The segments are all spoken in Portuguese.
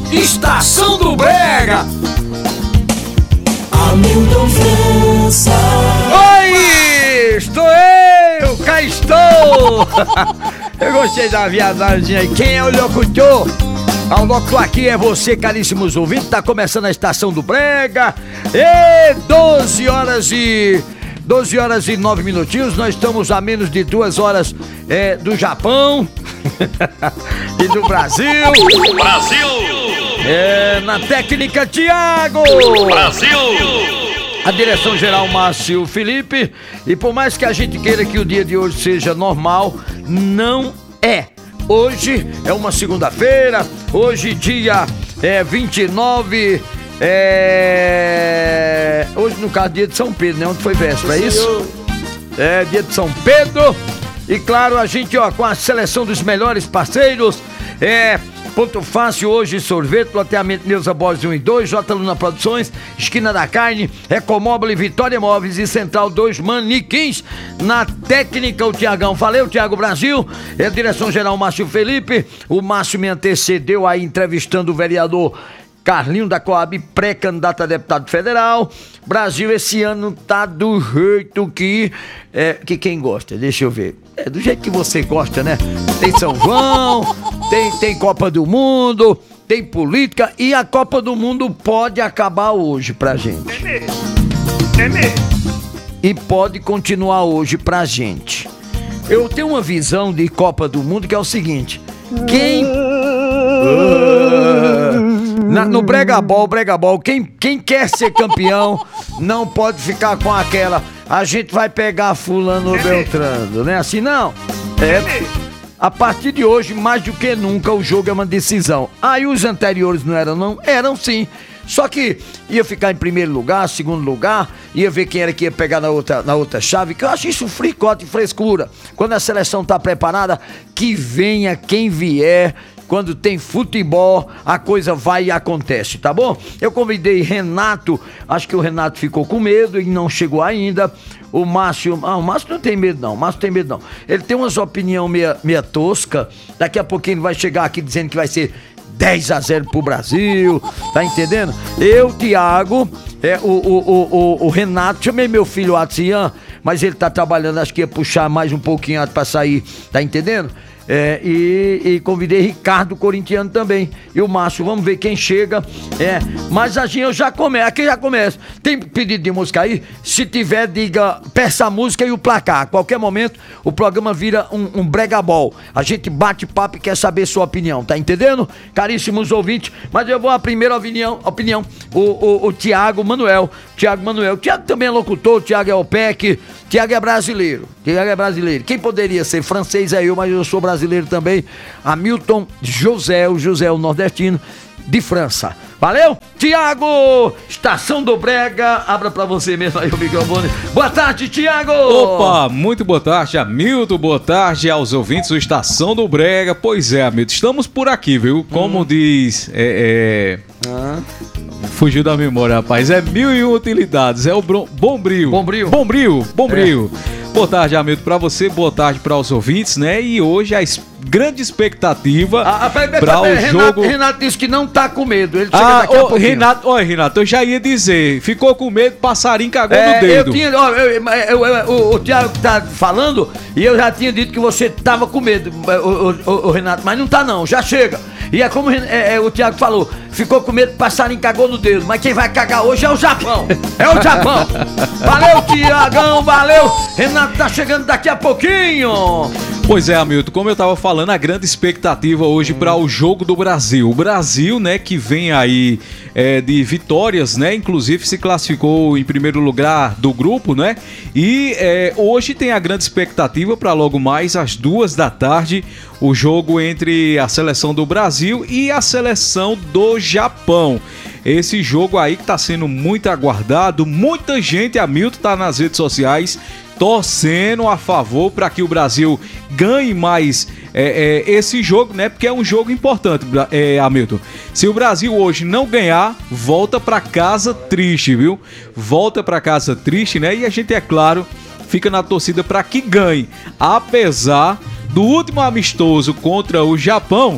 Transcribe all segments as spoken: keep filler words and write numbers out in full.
Estação do Brega. Hamilton França. Oi, estou eu, cá estou. Eu gostei da viadagem aí. Quem é o locutor? O locutor aqui é você, caríssimos ouvintes. Tá começando a Estação do Brega. E doze horas e... doze horas e nove minutinhos. Nós estamos a menos de duas horas é, do Japão e do Brasil. Brasil! É, na técnica, Thiago! Brasil! A direção geral, Márcio Felipe. E por mais que a gente queira que o dia de hoje seja normal, não é. Hoje é uma segunda-feira, hoje dia é, vinte e nove, é... hoje no caso dia de São Pedro, né? Onde foi véspera, é isso? É, dia de São Pedro. E claro, a gente, ó, com a seleção dos melhores parceiros, é... Ponto Fácil hoje, sorvete, loteamento Neuza Borges um e dois, J. Luna Produções, Esquina da Carne, Ecomóvel, Vitória Móveis e Central dois Manequins. Na técnica, o Tiagão, valeu, Thiago Brasil. É a direção geral, Márcio Felipe. O Márcio me antecedeu aí entrevistando o vereador Carlinho da Coab, pré-candidato a deputado federal. Brasil esse ano tá do jeito que é, que quem gosta, deixa eu ver. É do jeito que você gosta, né? Tem São João, tem, tem Copa do Mundo, tem política e a Copa do Mundo pode acabar hoje pra gente. É mesmo? E pode continuar hoje pra gente. Eu tenho uma visão de Copa do Mundo que é o seguinte: quem... Na, no Bregabol, Bregabol, quem, quem quer ser campeão não pode ficar com aquela, a gente vai pegar fulano ou Beltrano, né? Assim não. É, a partir de hoje, mais do que nunca, o jogo é uma decisão. Aí os anteriores não eram, não? Eram sim. Só que ia ficar em primeiro lugar, segundo lugar, ia ver quem era que ia pegar na outra, na outra chave, que eu acho isso fricote e frescura. Quando a seleção tá preparada, que venha quem vier. Quando tem futebol, a coisa vai e acontece, tá bom? Eu convidei Renato, acho que o Renato ficou com medo e não chegou ainda. O Márcio, ah, o Márcio não tem medo não, o Márcio tem medo não. Ele tem umas opiniões meia, meia tosca, daqui a pouquinho ele vai chegar aqui dizendo que vai ser dez a zero pro Brasil, tá entendendo? Eu, Thiago, é, o, o, o, o, o Renato, chamei meu filho Atsian, mas ele tá trabalhando, acho que ia puxar mais um pouquinho pra sair, tá entendendo? É, e, e convidei Ricardo Corintiano também. E o Márcio, vamos ver quem chega. É, mas assim eu já começo. Aqui já começa. Tem pedido de música aí? Se tiver, diga, peça a música e o placar. A qualquer momento o programa vira um, um bregabol. A gente bate papo e quer saber sua opinião, tá entendendo? Caríssimos ouvintes. Mas eu vou à primeira opinião. opinião. O, o, o Thiago Manuel. Thiago Manuel. O Thiago também é locutor. O Thiago é O P E C. Thiago é brasileiro. Thiago é brasileiro. Quem poderia ser? Francês é eu, mas eu sou brasileiro. brasileiro também, Hamilton José, o José o nordestino de França. Valeu? Tiago, Estação do Brega, abra pra você mesmo aí o microfone. Boa tarde, Tiago! Opa, muito boa tarde, Hamilton, boa tarde aos ouvintes do Estação do Brega. Pois é, Hamilton, estamos por aqui, viu? Como hum. diz, é... é... Ah. Fugiu da memória, rapaz. É mil e uma utilidades. É o bron... Bombril. Bombril. Bombril. Bombril. É. Boa tarde, Hamilton, pra você. Boa tarde para os ouvintes, né? E hoje a es... grande expectativa ah, para o Renato, jogo... Renato disse que não tá com medo. Ele chega ah, daqui a ô, pouquinho. Renato, olha, Renato, eu já ia dizer. Ficou com medo, passarinho cagou é, no dedo. Eu tinha... Ó, eu, eu, eu, o, o Thiago tá falando e eu já tinha dito que você tava com medo, o, o, o Renato. Mas não tá não, já chega. E é como é, é, o Thiago falou, ficou com medo, passarinho cagou no dedo. Mas quem vai cagar hoje é o Japão. É o Japão. Valeu, Thiagão, valeu. Renato tá chegando daqui a pouquinho. Pois é, Hamilton, como eu tava falando, a grande expectativa hoje para o jogo do Brasil. O Brasil, né, que vem aí é, de vitórias, né, inclusive se classificou em primeiro lugar do grupo, né, e é, hoje tem a grande expectativa para logo mais às duas da tarde o jogo entre a seleção do Brasil e a seleção do Japão. Esse jogo aí que tá sendo muito aguardado, muita gente, Hamilton, tá nas redes sociais torcendo a favor para que o Brasil ganhe mais é, é, esse jogo, né? Porque é um jogo importante, é, Hamilton. Se o Brasil hoje não ganhar, volta para casa triste, viu? Volta para casa triste, né? E a gente, é claro, fica na torcida para que ganhe. Apesar do último amistoso contra o Japão,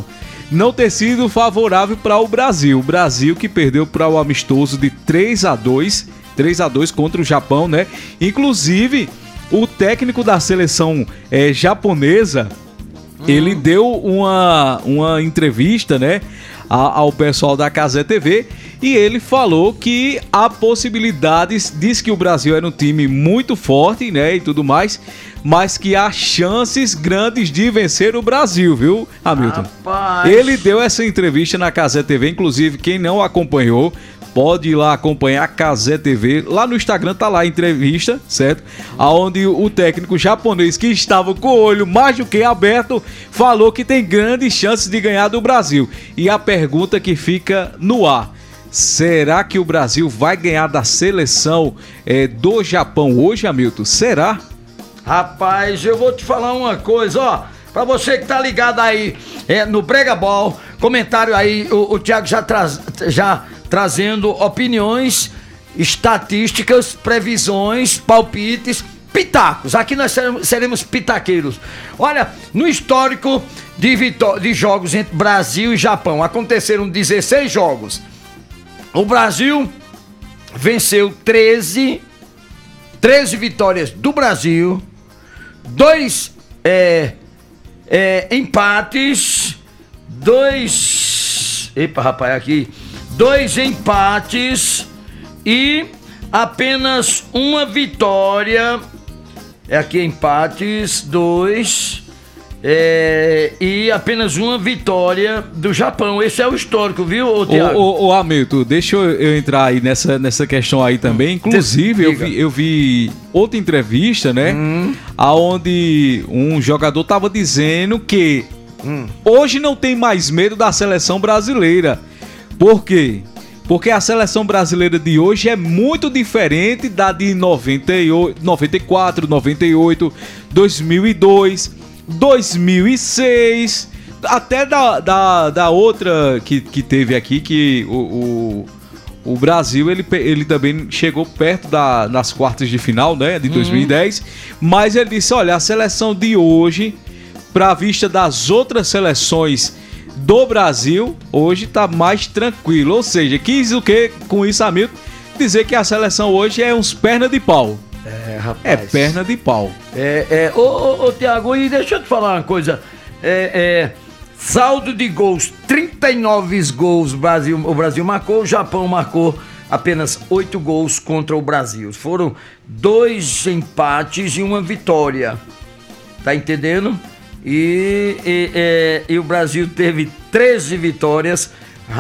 não ter sido favorável para o Brasil. O Brasil que perdeu para o amistoso de três a dois, três a dois contra o Japão, né? Inclusive, o técnico da seleção é, japonesa, hum. ele deu uma, uma entrevista, né, ao pessoal da Cazé T V, e ele falou que há possibilidades, diz que o Brasil era um time muito forte, né, e tudo mais, mas que há chances grandes de vencer o Brasil, viu, Hamilton? Rapaz. Ele deu essa entrevista na Cazé T V, inclusive quem não acompanhou, pode ir lá acompanhar a Cazé T V, lá no Instagram tá lá a entrevista, certo? Aonde o técnico japonês, que estava com o olho mais do que aberto, falou que tem grandes chances de ganhar do Brasil. E a pergunta que fica no ar: será que o Brasil vai ganhar da seleção é, do Japão hoje, Hamilton? Será? Rapaz, eu vou te falar uma coisa, ó. Pra você que tá ligado aí é, no Brega Ball, comentário aí, o, o Thiago já, traz, já trazendo opiniões, estatísticas, previsões, palpites, pitacos. Aqui nós seremos, seremos pitaqueiros. Olha, no histórico de, vitó- de jogos entre Brasil e Japão, aconteceram dezesseis jogos. O Brasil venceu treze, treze vitórias do Brasil, dois é, é, empates, dois... Epa, rapaz, aqui... Dois empates e apenas uma vitória. É aqui empates, dois. É, e apenas uma vitória do Japão. Esse é o histórico, viu, ô, Thiago? Ô, ô, ô Hamilton, deixa eu, eu entrar aí nessa, nessa questão aí também. Inclusive, eu vi, eu vi outra entrevista, né? Hum. Onde um jogador tava dizendo que hum. hoje não tem mais medo da seleção brasileira. Por quê? Porque a seleção brasileira de hoje é muito diferente da de noventa e oito, noventa e quatro, noventa e oito, dois mil e dois, dois mil e seis, até da, da, da outra que, que teve aqui, que o, o, o Brasil ele, ele também chegou perto da, nas quartas de final, né, de dois mil e dez, uhum. Mas ele disse, olha, a seleção de hoje, para vista das outras seleções do Brasil, hoje tá mais tranquilo. Ou seja, quis o que com isso, Hamilton? Dizer que a seleção hoje é uns perna de pau. É, rapaz. É perna de pau. É, é. Ô, ô, ô Thiago, e deixa eu te falar uma coisa. É, é, saldo de gols, trinta e nove gols Brasil, o Brasil marcou, o Japão marcou apenas oito gols contra o Brasil. Foram dois empates e uma vitória. Tá entendendo? E, e, e, e o Brasil teve treze vitórias.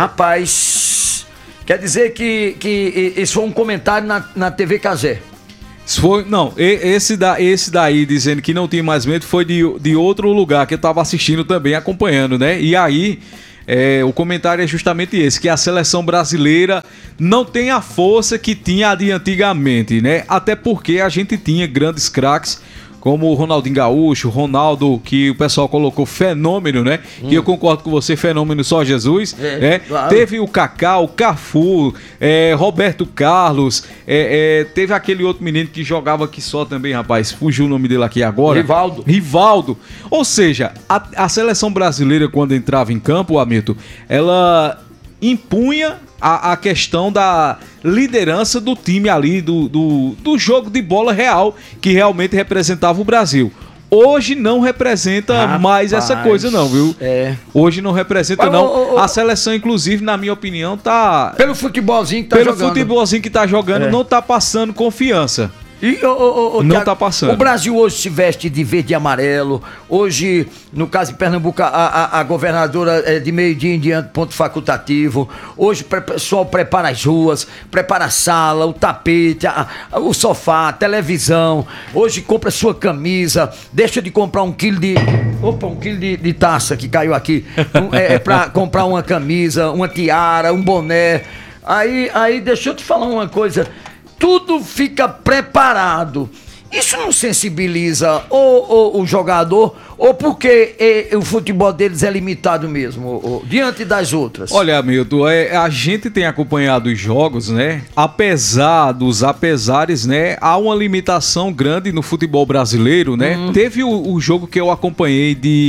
Rapaz, quer dizer que, que isso foi um comentário na, na T V Cazé. Foi, não, esse, da, esse daí dizendo que não tinha mais medo foi de, de outro lugar que eu tava assistindo também, acompanhando, né? E aí, é, o comentário é justamente esse, que a seleção brasileira não tem a força que tinha a de antigamente, né? Até porque a gente tinha grandes craques, como o Ronaldinho Gaúcho, Ronaldo, que o pessoal colocou fenômeno, né? Hum. E eu concordo com você, fenômeno só Jesus. É, né? Claro. Teve o Kaká, o Cafu, é, Roberto Carlos, é, é, teve aquele outro menino que jogava aqui só também, rapaz. Fugiu o nome dele aqui agora. Rivaldo. Rivaldo. Ou seja, a, a seleção brasileira, quando entrava em campo, Hamilton, ela impunha a, a questão da liderança do time ali, do, do, do jogo de bola real, que realmente representava o Brasil. Hoje não representa Rapaz, mais essa coisa não, viu? É. Hoje não representa Mas, não. Oh, oh, a seleção, inclusive, na minha opinião, tá... Pelo futebolzinho que tá pelo jogando. Pelo futebolzinho que tá jogando, é. não tá passando confiança. E, oh, oh, oh, não Thiago, tá passando. O Brasil hoje se veste de verde e amarelo. Hoje, no caso de Pernambuco, a, a, a governadora é de meio-dia em diante, ponto facultativo. Hoje o pessoal prepara as ruas, prepara a sala, o tapete, a, a, o sofá, a televisão. Hoje compra sua camisa, deixa de comprar um quilo de... Opa, um quilo de, de taça que caiu aqui. Um, é, é pra comprar uma camisa, uma tiara, um boné. Aí, aí deixa eu te falar uma coisa... Tudo fica preparado. Isso não sensibiliza ou, ou o jogador, ou porque e, o futebol deles é limitado mesmo, ou, ou, diante das outras? Olha, Hamilton, é, a gente tem acompanhado os jogos, né? Apesar dos apesares, né? Há uma limitação grande no futebol brasileiro, né? Hum. Teve o, o jogo que eu acompanhei de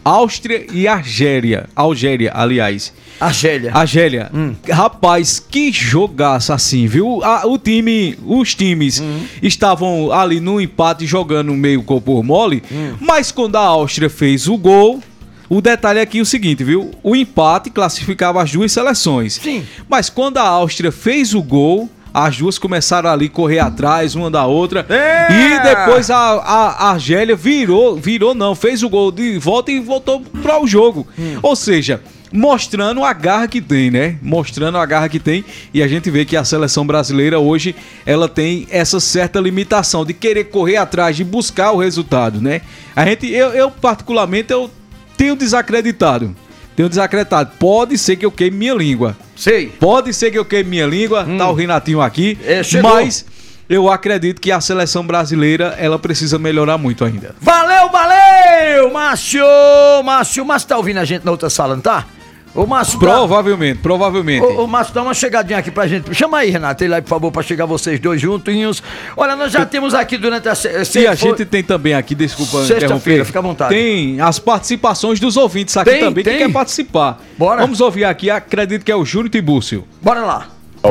Áustria e Argélia. Algéria, aliás. Argélia. Argélia. Hum. Rapaz, que jogaço assim, viu? A, o time, os times hum. estavam ali no empate jogando meio corpo mole, hum. mas quando a Áustria fez o gol, o detalhe aqui é o seguinte, viu? O empate classificava as duas seleções. Sim. Mas quando a Áustria fez o gol, as duas começaram ali a correr atrás uma da outra. É! E depois a, a, a Argélia virou, virou não, fez o gol de volta e voltou para o jogo. Hum. Ou seja, mostrando a garra que tem, né? Mostrando a garra que tem. E a gente vê que a seleção brasileira hoje, ela tem essa certa limitação de querer correr atrás, de buscar o resultado, né? A gente, eu, eu particularmente, eu tenho desacreditado. Tenho desacreditado. Pode ser que eu queime minha língua. Sei. Pode ser que eu queime minha língua. Hum. Tá o Renatinho aqui. É, mas eu acredito que a seleção brasileira, ela precisa melhorar muito ainda. Valeu, valeu! Márcio! Márcio, o Márcio tá ouvindo a gente na outra sala, não tá? O Márcio tá... Provavelmente, provavelmente. O, o Márcio, dá uma chegadinha aqui pra gente. Chama aí, Renato, ele aí, por favor, pra chegar vocês dois juntinhos. Olha, nós já eu... temos aqui durante a... Se e a for... gente tem também aqui, desculpa sexta-feira, fica à vontade. Tem as participações dos ouvintes aqui tem, também, tem. que quer participar. Bora. Vamos ouvir aqui, acredito que é o Júnior Tibúrcio. Bora lá.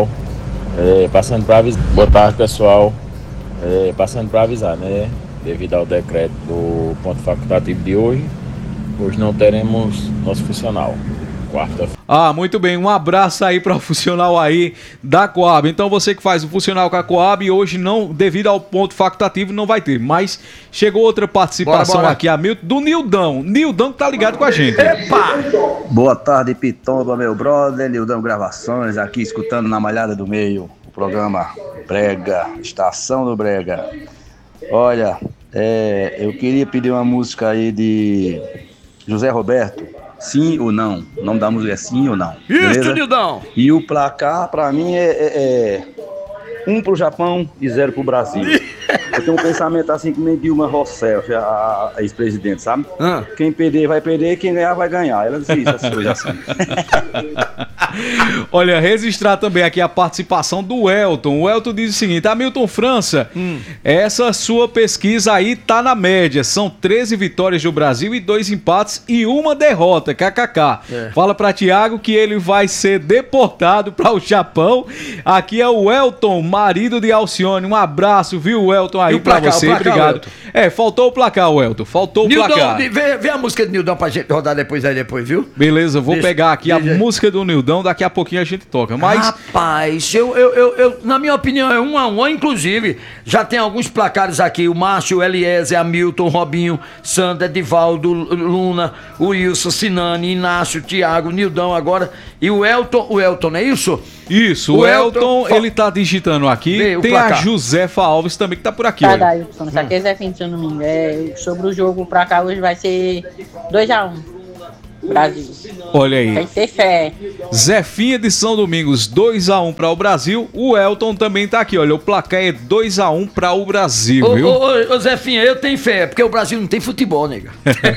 É, passando pra avisar, boa tarde, pessoal. É, passando pra avisar, né? Devido ao decreto do ponto facultativo de hoje, hoje não teremos nosso funcional. Quarta. Ah, muito bem, um abraço aí para o funcional aí da Coab. Então você que faz o funcional com a Coab, hoje não, devido ao ponto facultativo, não vai ter. Mas chegou outra participação bora, bora. aqui, a Milton, do Nildão. Nildão que tá ligado com a gente. Epa! Boa tarde, Pitomba, meu brother. Nildão Gravações, aqui escutando na Malhada do Meio, o programa Brega, Estação do Brega. Olha, é, eu queria pedir uma música aí de José Roberto. Sim ou não? O nome da música é Sim ou Não. Isso, Nildão! E o placar, pra mim, é, é, é um pro Japão e zero pro Brasil. Eu tenho um pensamento assim que nem Dilma Rousseff, a, a ex-presidente, sabe? Ah. Quem perder vai perder, quem ganhar vai ganhar. Ela diz essas coisas assim. Olha, registrar também aqui a participação do Elton. O Elton diz o seguinte: Hamilton França, hum. essa sua pesquisa aí tá na média. São treze vitórias do Brasil e dois empates e uma derrota, kkk. É. Fala pra Thiago que ele vai ser deportado para o Japão. Aqui é o Elton, marido de Alcione. Um abraço, viu, Elton, aí pra placar, você. Placar, obrigado. Elton. É, faltou o placar, o Elton. Faltou o Nildão, placar. Vê, vê a música do Nildão pra gente rodar depois aí depois, viu? Beleza, vou deixa, pegar aqui deixa. a música do Nildão. Daqui a pouquinho a gente toca, mas... Rapaz, eu, eu, eu, eu, na minha opinião é um a um, inclusive, já tem alguns placares aqui, o Márcio, o Eliezer, Hamilton, Robinho, Sandra, Edivaldo, Luna, o Wilson, Sinani, Inácio, Thiago, Nildão agora, e o Elton, o Elton, não é isso? Isso, o, o Elton, Elton, ele tá digitando aqui, Vê, tem a Josefa Alves também que tá por aqui. Tá, daí, Wilson, isso aqui é Zé Fim de São Domingo, é, sobre o jogo pra cá hoje vai ser dois a um. Brasil. Olha aí. Tem que ter fé. Zefinha de São Domingos, dois a um para o Brasil. O Elton também tá aqui, olha. O placar é dois a um para o Brasil, ô, viu? Ô, ô, ô, Zefinha, eu tenho fé, porque o Brasil não tem futebol, nega.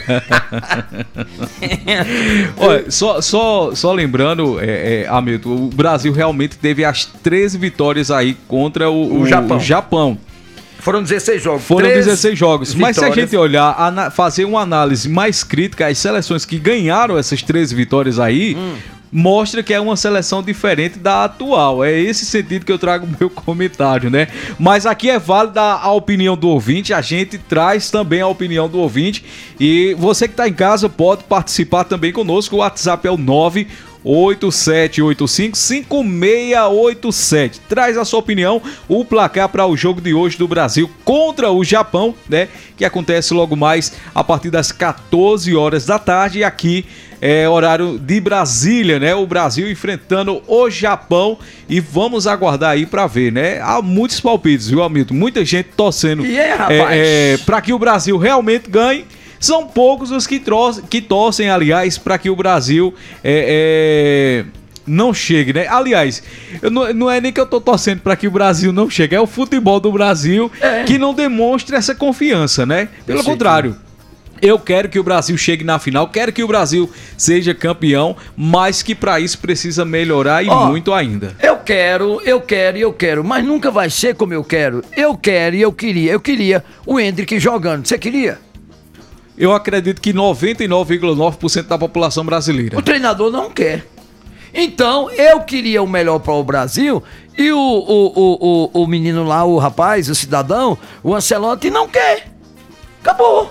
Olha, só, só, só lembrando, é, é, Hamilton, o Brasil realmente teve as treze vitórias aí contra o, o, o Japão. O Japão. Foram dezesseis jogos. Foram dezesseis jogos. Vitórias. Mas se a gente olhar, fazer uma análise mais crítica às seleções que ganharam essas treze vitórias aí, hum. mostra que é uma seleção diferente da atual. É esse sentido que eu trago o meu comentário, né? Mas aqui é válida a opinião do ouvinte, a gente traz também a opinião do ouvinte. E você que está em casa pode participar também conosco. O WhatsApp é o nove oito sete oito cinco cinco seis oito sete. Traz a sua opinião, o placar para o jogo de hoje do Brasil contra o Japão, né? Que acontece logo mais a partir das quatorze horas da tarde. E aqui é horário de Brasília, né? O Brasil enfrentando o Japão e vamos aguardar aí para ver, né? Há muitos palpites, viu, Hamilton? Muita gente torcendo yeah, é, é, para que o Brasil realmente ganhe. São poucos os que, tro- que torcem, aliás, para que o Brasil é, é, não chegue, né? Aliás, eu não, não é nem que eu tô torcendo para que o Brasil não chegue, é o futebol do Brasil é. que não demonstra essa confiança, né? Pelo contrário. Eu quero que o Brasil chegue na final, quero que o Brasil seja campeão, mas que para isso precisa melhorar e oh, muito ainda. Eu quero, eu quero e eu quero, mas nunca vai ser como eu quero. Eu quero e eu queria, eu queria o Endrick jogando. Você queria? eu acredito que noventa e nove vírgula nove por cento da população brasileira. O treinador não quer. Então, eu queria o melhor para o Brasil e o, o, o, o, o menino lá, o rapaz, o cidadão, o Ancelotti não quer. Acabou.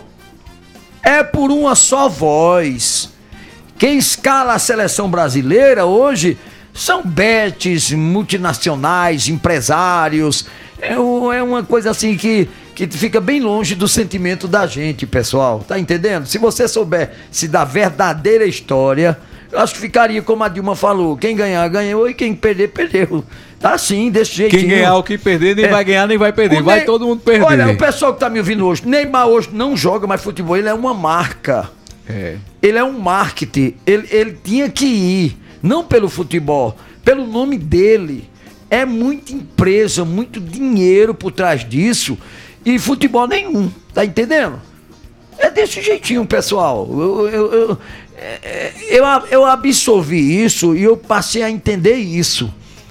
É por uma só voz. Quem escala a seleção brasileira hoje são betes, multinacionais, empresários. É, é uma coisa assim que, que fica bem longe do sentimento da gente, pessoal. Tá entendendo? Se você soubesse da verdadeira história, eu acho que ficaria como a Dilma falou. Quem ganhar, ganhou, e quem perder, perdeu. Tá assim, desse jeitinho. Quem ganhar ou quem perder, nem é. vai ganhar, nem vai perder. O vai ne... todo mundo perder. Olha, o pessoal que tá me ouvindo hoje, Neymar hoje não joga mais futebol, ele é uma marca. É. Ele é um marketing. Ele, ele tinha que ir, não pelo futebol, pelo nome dele. É muita empresa, muito dinheiro por trás disso e futebol nenhum, tá entendendo? É desse jeitinho, pessoal. Eu, eu, eu, eu, eu absorvi isso e eu passei a entender isso.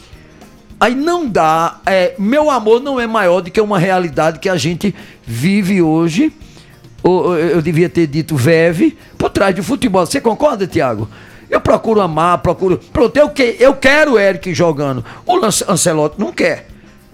Aí não dá, é, meu amor não é maior do que uma realidade que a gente vive hoje. Ou, eu devia ter dito Veve, por trás do futebol. Você concorda, Thiago? Eu procuro amar, procuro... Pronto, eu, que, eu quero o Eric jogando. O Ancelotti não quer.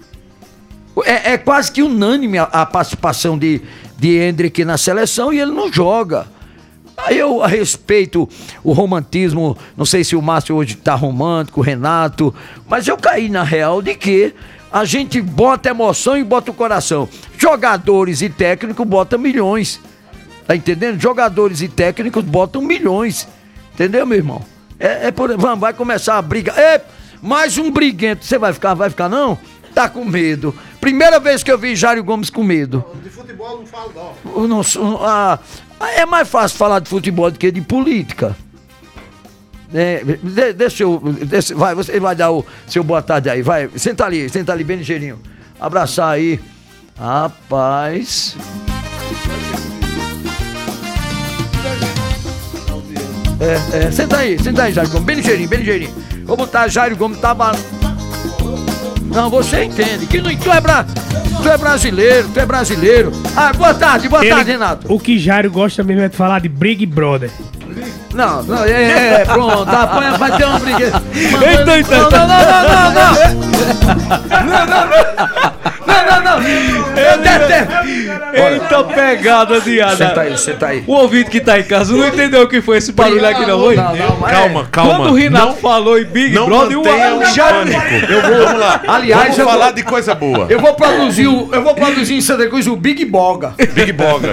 É, é quase que unânime a, a participação de, de Hendrick na seleção e ele não joga. Aí eu respeito o romantismo, não sei se o Márcio hoje tá romântico, o Renato, mas eu caí na real de que a gente bota emoção e bota o coração. Jogadores e técnicos botam milhões. Tá entendendo? Jogadores e técnicos botam milhões. Entendeu, meu irmão? É, é por... Vamos, vai começar a briga. É, mais um briguento. Você vai ficar, vai ficar não? Tá com medo. Primeira vez que eu vi Jário Gomes com medo. De futebol não falo não. não ah, é mais fácil falar de futebol do que de política. É, de, deixa eu. Deixa, vai, você vai dar o seu boa tarde aí. Vai, senta ali, senta ali bem ligeirinho. Abraçar aí. Rapaz. É, é, senta aí, senta aí, Jário Gomes. Bem ligeirinho, bem ligeirinho. Vou botar Jário Gomes, tá bal... Não, você entende. Que não, tu, é bra... tu é brasileiro, tu é brasileiro. Ah, boa tarde, boa Ele, tarde, Renato. O que Jário gosta mesmo é de falar de Big Brother. Não, não, é, é pronto, apanha, vai ter uma briga. Eita, eita, não, não, não, não, não, não, não, não, não, não, não, eu detesto. Eita pegada de Ada. Senta aí, senta aí. O ouvinte que tá em casa não entendeu o que foi esse barulho aqui, não foi? Não, não, calma, é. calma. Quando o Renato não, falou em Big não Brother, o pânico. Eu vou, vamos lá. Aliás, vamos eu falar vou, de coisa boa. Eu vou produzir, o, eu vou produzir em Santa Cruz o Big Boga. Big Boga.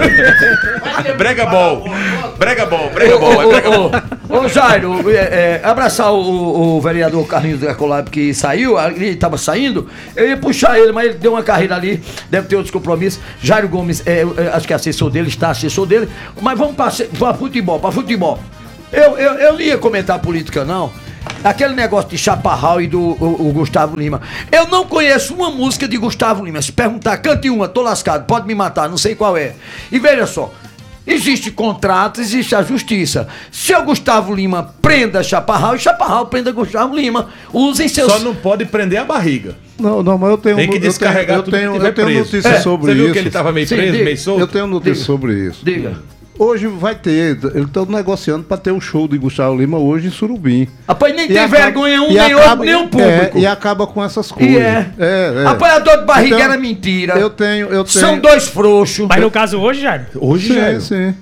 Brega Ball. Brega Ball, Brega Ball, é Brega Ball. Ô Jairo, é, é, abraçar o, o vereador Carlinhos Decolab que saiu, ele estava saindo, eu ia puxar ele, mas ele deu uma carreira ali, deve ter outros compromissos. Jairo Gomes, é, é, acho que é assessor dele, está assessor dele, mas vamos para futebol, para futebol. Eu, eu, eu não ia comentar política, não. Aquele negócio de Chaparral e do o, o Gustavo Lima. Eu não conheço uma música de Gustavo Lima. Se perguntar, cante uma, tô lascado, pode me matar, não sei qual é. E veja só. Existe contrato, existe a justiça. Se o Gustavo Lima prenda Chaparral e Chaparral prenda Gustavo Lima, usem seus... Só não pode prender a barriga. Não, não, mas eu tenho... Tem que descarregar eu tudo tenho, que eu tenho, eu tenho notícia é, sobre você isso. Você viu que ele estava meio Sim, preso, diga. meio solto? Eu tenho notícia Diga. sobre isso. Diga. Hoje vai ter, eles estão negociando para ter um show de Gustavo Lima hoje em Surubim. Rapaz, nem E tem acaba- vergonha um, e nem acaba- outro, nem um público. É, e acaba com essas coisas. E é. É, é. Apoiador de barriga Então, era mentira. Eu tenho, eu tenho. São dois frouxos. Mas no caso hoje, Jário? Hoje Sim, já é. sim.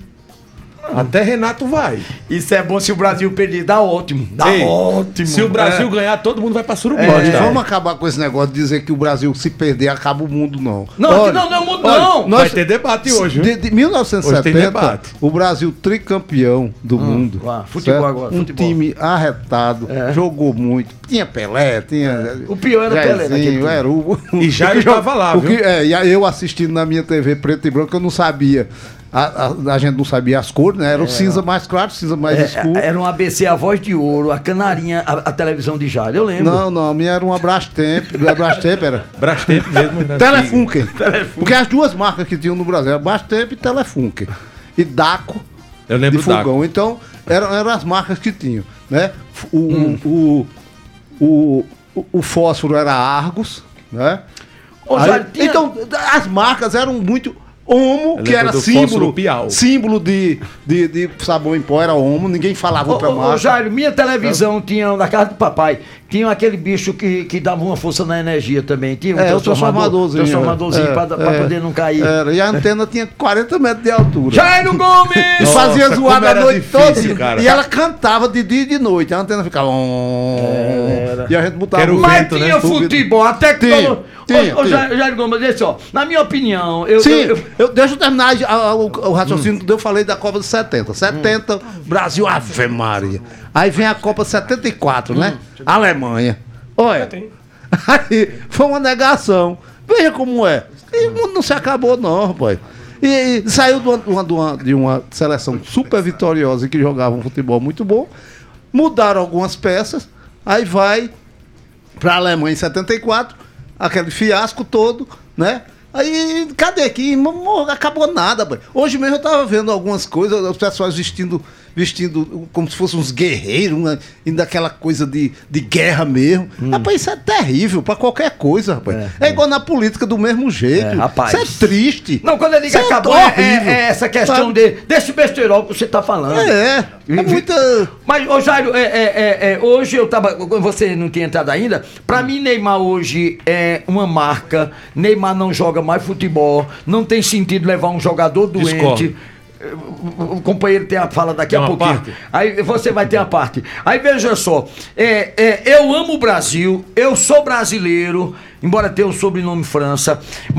Até Renato vai. Isso é bom se o Brasil perder, dá ótimo. Dá Ei, ótimo. Se o Brasil É. ganhar, todo mundo vai pra Surubim. Mas tá? vamos acabar com esse negócio de dizer que o Brasil, se perder, acaba o mundo, não. Não, Olha, aqui não, não é mundo, olha, não. nós- Vai ter debate hoje, viu? De, de mil novecentos e Hoje tem setenta, debate. o Brasil tricampeão do mundo. vá, futebol certo? agora, Um futebol. time arretado, É. jogou muito. Tinha Pelé, tinha. O pior era Pelé naquele Jairzinho, time. era o. E Jair o que- tava lá, o viu? que- é, e aí eu assistindo na minha T V preto e branco, eu não sabia. A, a, a gente não sabia as cores, né? Era o cinza mais claro, cinza mais escuro. É, era um A B C, a voz de ouro, a canarinha, a, a televisão de Jair, eu lembro. Não, não, a minha era um Brastemp. A Brastemp era. Brastemp mesmo. né? Telefunken. Porque as duas marcas que tinham no Brasil eram Brastemp e Telefunken. E Daco Eu de lembro do Daco. fogão. Então, eram, eram as marcas que tinham, né? O, Hum. o, o, o, o fósforo era Argos, né? Ô, Aí- Jair, tinha- Então, as marcas eram muito... Omo, Eu que lembro era do símbolo, fósforo Piau. símbolo de, de, de sabão em pó, era Omo, ninguém falava outra Ô, ô, marca. Jairo, minha televisão tinha, na casa do papai, tinha aquele bicho que, que dava uma força na energia também. Tinha um É, o transformador, transformadorzinho. transformadorzinho é, pra, pra é, poder não cair. Era, e a antena tinha quarenta metros de altura. Jairo Gomes! E fazia Nossa, zoada como a era noite difícil, toda. cara. E ela cantava de dia e de noite. A antena ficava. Era. E a gente botava. Era o Mas vento, tinha né? futebol, até que. Tinha, todo- tinha, Ô, ô, tinha. Jairo Jairo Gomes, deixa só. Na minha opinião, eu. Sim, eu- eu- eu, deixa eu terminar a- a- o, o raciocínio que eu falei da Copa de setenta. setenta, Brasil, Ave Maria. Aí vem a Copa setenta e quatro, né? Alemanha. Olha, aí foi uma negação. Veja como é. E o mundo não se acabou, não, rapaz. E, e saiu de uma, de uma- de uma- de uma seleção super vitoriosa e que jogava um futebol muito bom. Mudaram algumas peças. Aí vai para a Alemanha em setenta e quatro, aquele fiasco todo, né? Aí, cadê aqui? Não acabou nada, boy. Hoje mesmo eu tava vendo algumas coisas, os pessoas vestindo, vestindo como se fossem uns guerreiros, uma, indo aquela coisa de, de guerra mesmo. Hum. Rapaz, isso é terrível pra qualquer coisa, rapaz. É, É, igual na política do mesmo jeito. É, rapaz. Isso é triste. Não, quando ele diga Isso é acabou, é, horrível. é essa questão Sabe? de, desse besterol que você tá falando. É, é muita... Mas, ô Jairo, é, é, é, é, hoje eu tava. Você não tinha entrado ainda. Pra mim, Neymar hoje é uma marca. Neymar não joga mais futebol. Não tem sentido levar um jogador doente. Discordo. O o companheiro tem a fala daqui Tem a uma pouquinho. parte? Aí você vai ter a parte. Aí veja só, é, é, eu amo o Brasil, eu sou brasileiro, embora tenha o sobrenome França,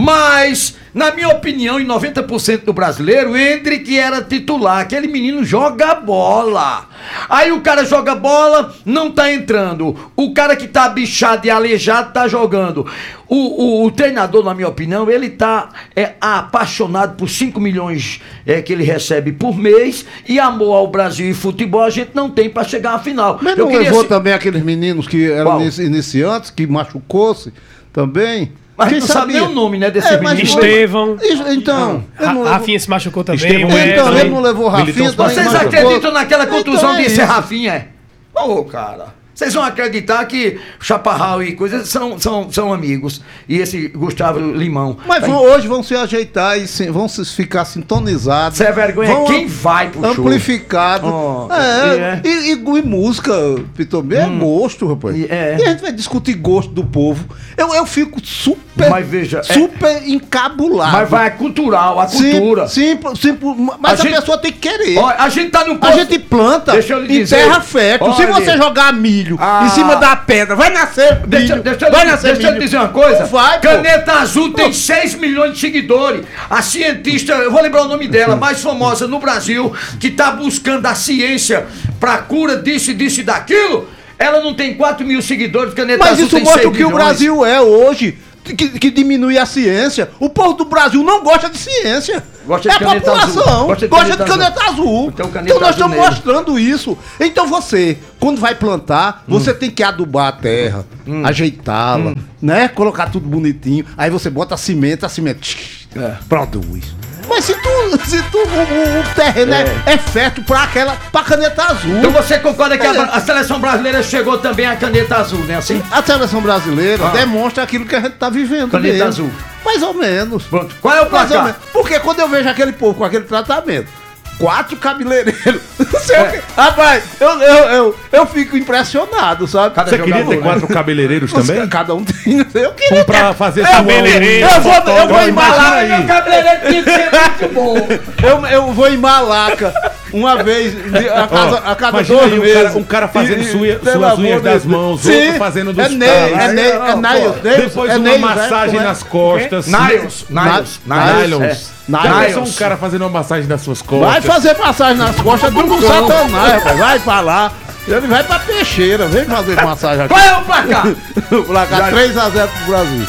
mas, na minha opinião, em noventa por cento do brasileiro, entre que era titular, aquele menino joga bola. Aí o cara joga bola, não tá entrando. O cara que tá bichado e aleijado tá jogando. O, o, o treinador, na minha opinião, ele tá é, apaixonado por cinco milhões é, que ele recebe por mês e amor ao Brasil e futebol a gente não tem pra chegar à final. Mas Eu não queria levou se- também aqueles meninos que eram Qual? inici- iniciantes, que machucou-se também? Mas Quem não sabe sabia? nem o nome, né, desse É, mas menino. não- Estevão. Isso, Então, ele não Ra- levou- Rafinha se machucou também. Estevão o então, Wesley. ele não levou Rafinha, Militão também Vocês machucou. acreditam naquela contusão Então é de ser isso. Rafinha? É? Ô, cara. Vocês vão acreditar que Chaparral e coisas são, são, são amigos. E esse Gustavo Limão. Mas vão- hoje vão se ajeitar e se- vão se ficar sintonizados. Você é vergonha? Vão Quem vai pro show? amplificado. Oh, é, e é. E, e- e música, Pitomê, é gosto, rapaz. E é. E a gente vai discutir gosto do povo. Eu, eu fico super, Mas veja, é- super encabulado. Mas vai a cultural, a Sim, cultura. sim, sim, mas A a, gente- pessoa tem que querer. Ó, a gente tá no A posto- gente planta Deixa eu lhe em dizer. terra fértil. Se Olha, você jogar milho Ah. em cima da pedra, vai nascer milho. Deixa, deixa, eu- vai nascer deixa eu milho. te dizer uma coisa. Não vai, pô. Caneta Azul tem seis milhões de seguidores. A cientista, eu vou lembrar o nome dela, mais famosa no Brasil, que tá buscando a ciência pra cura disso, disso e daquilo. Ela não tem quatro mil seguidores, Caneta Mas Azul isso tem mostra seis o que o milhões. Brasil é hoje. Que, que diminui a ciência. O povo do Brasil não gosta de ciência. Gosta é de a caneta população. azul. Gosta Gosta de de caneta, caneta azul. Então, caneta Então nós azul estamos nele. mostrando isso. Então você, quando vai plantar, você tem que adubar a terra, ajeitá-la, né? Colocar tudo bonitinho. Aí você bota a cimento, a cimento É. produz. Mas se tu, se tu o, o- o terreno é, é fértil pra aquela, pra caneta azul. Então você concorda que a, É. a seleção brasileira chegou também à caneta azul, né? Assim? A seleção brasileira Ah. demonstra aquilo que a gente tá vivendo. Caneta mesmo. azul. Mais ou menos. Pronto. Qual é o Mais ou placar? menos. Porque quando eu vejo aquele povo com aquele tratamento, quatro cabeleireiros, não sei o que. Rapaz, eu, eu, eu, eu fico impressionado, sabe? Cada Você queria jogador, ter né? quatro cabeleireiros Os- também? Cada um tem. Eu queria Um pra ter- fazer eu, sua cabeleireiro, eu vou, eu vou fotógrafo, em Malaca. imagina aí. cabeleireiro tinha que ser muito bom. Eu, eu vou em Malaca uma vez, de- a cada, a cada imagina dois aí um meses. cara- um cara fazendo suia- pelo suas amor unhas de das Deus. mãos, Sim, outro fazendo dos é Ney, pés. é Ney, é Nails, Nails, Depois é uma Nails, massagem é? nas costas. Niles, Niles, Nylons. é. Já Nylons. pensou um cara fazendo uma massagem nas suas costas? Vai fazer massagem nas costas do Satanás, rapaz. Vai pra lá. Ele vai pra peixeira, vem fazer massagem aqui. Qual é o placar? O placar três a zero pro Brasil.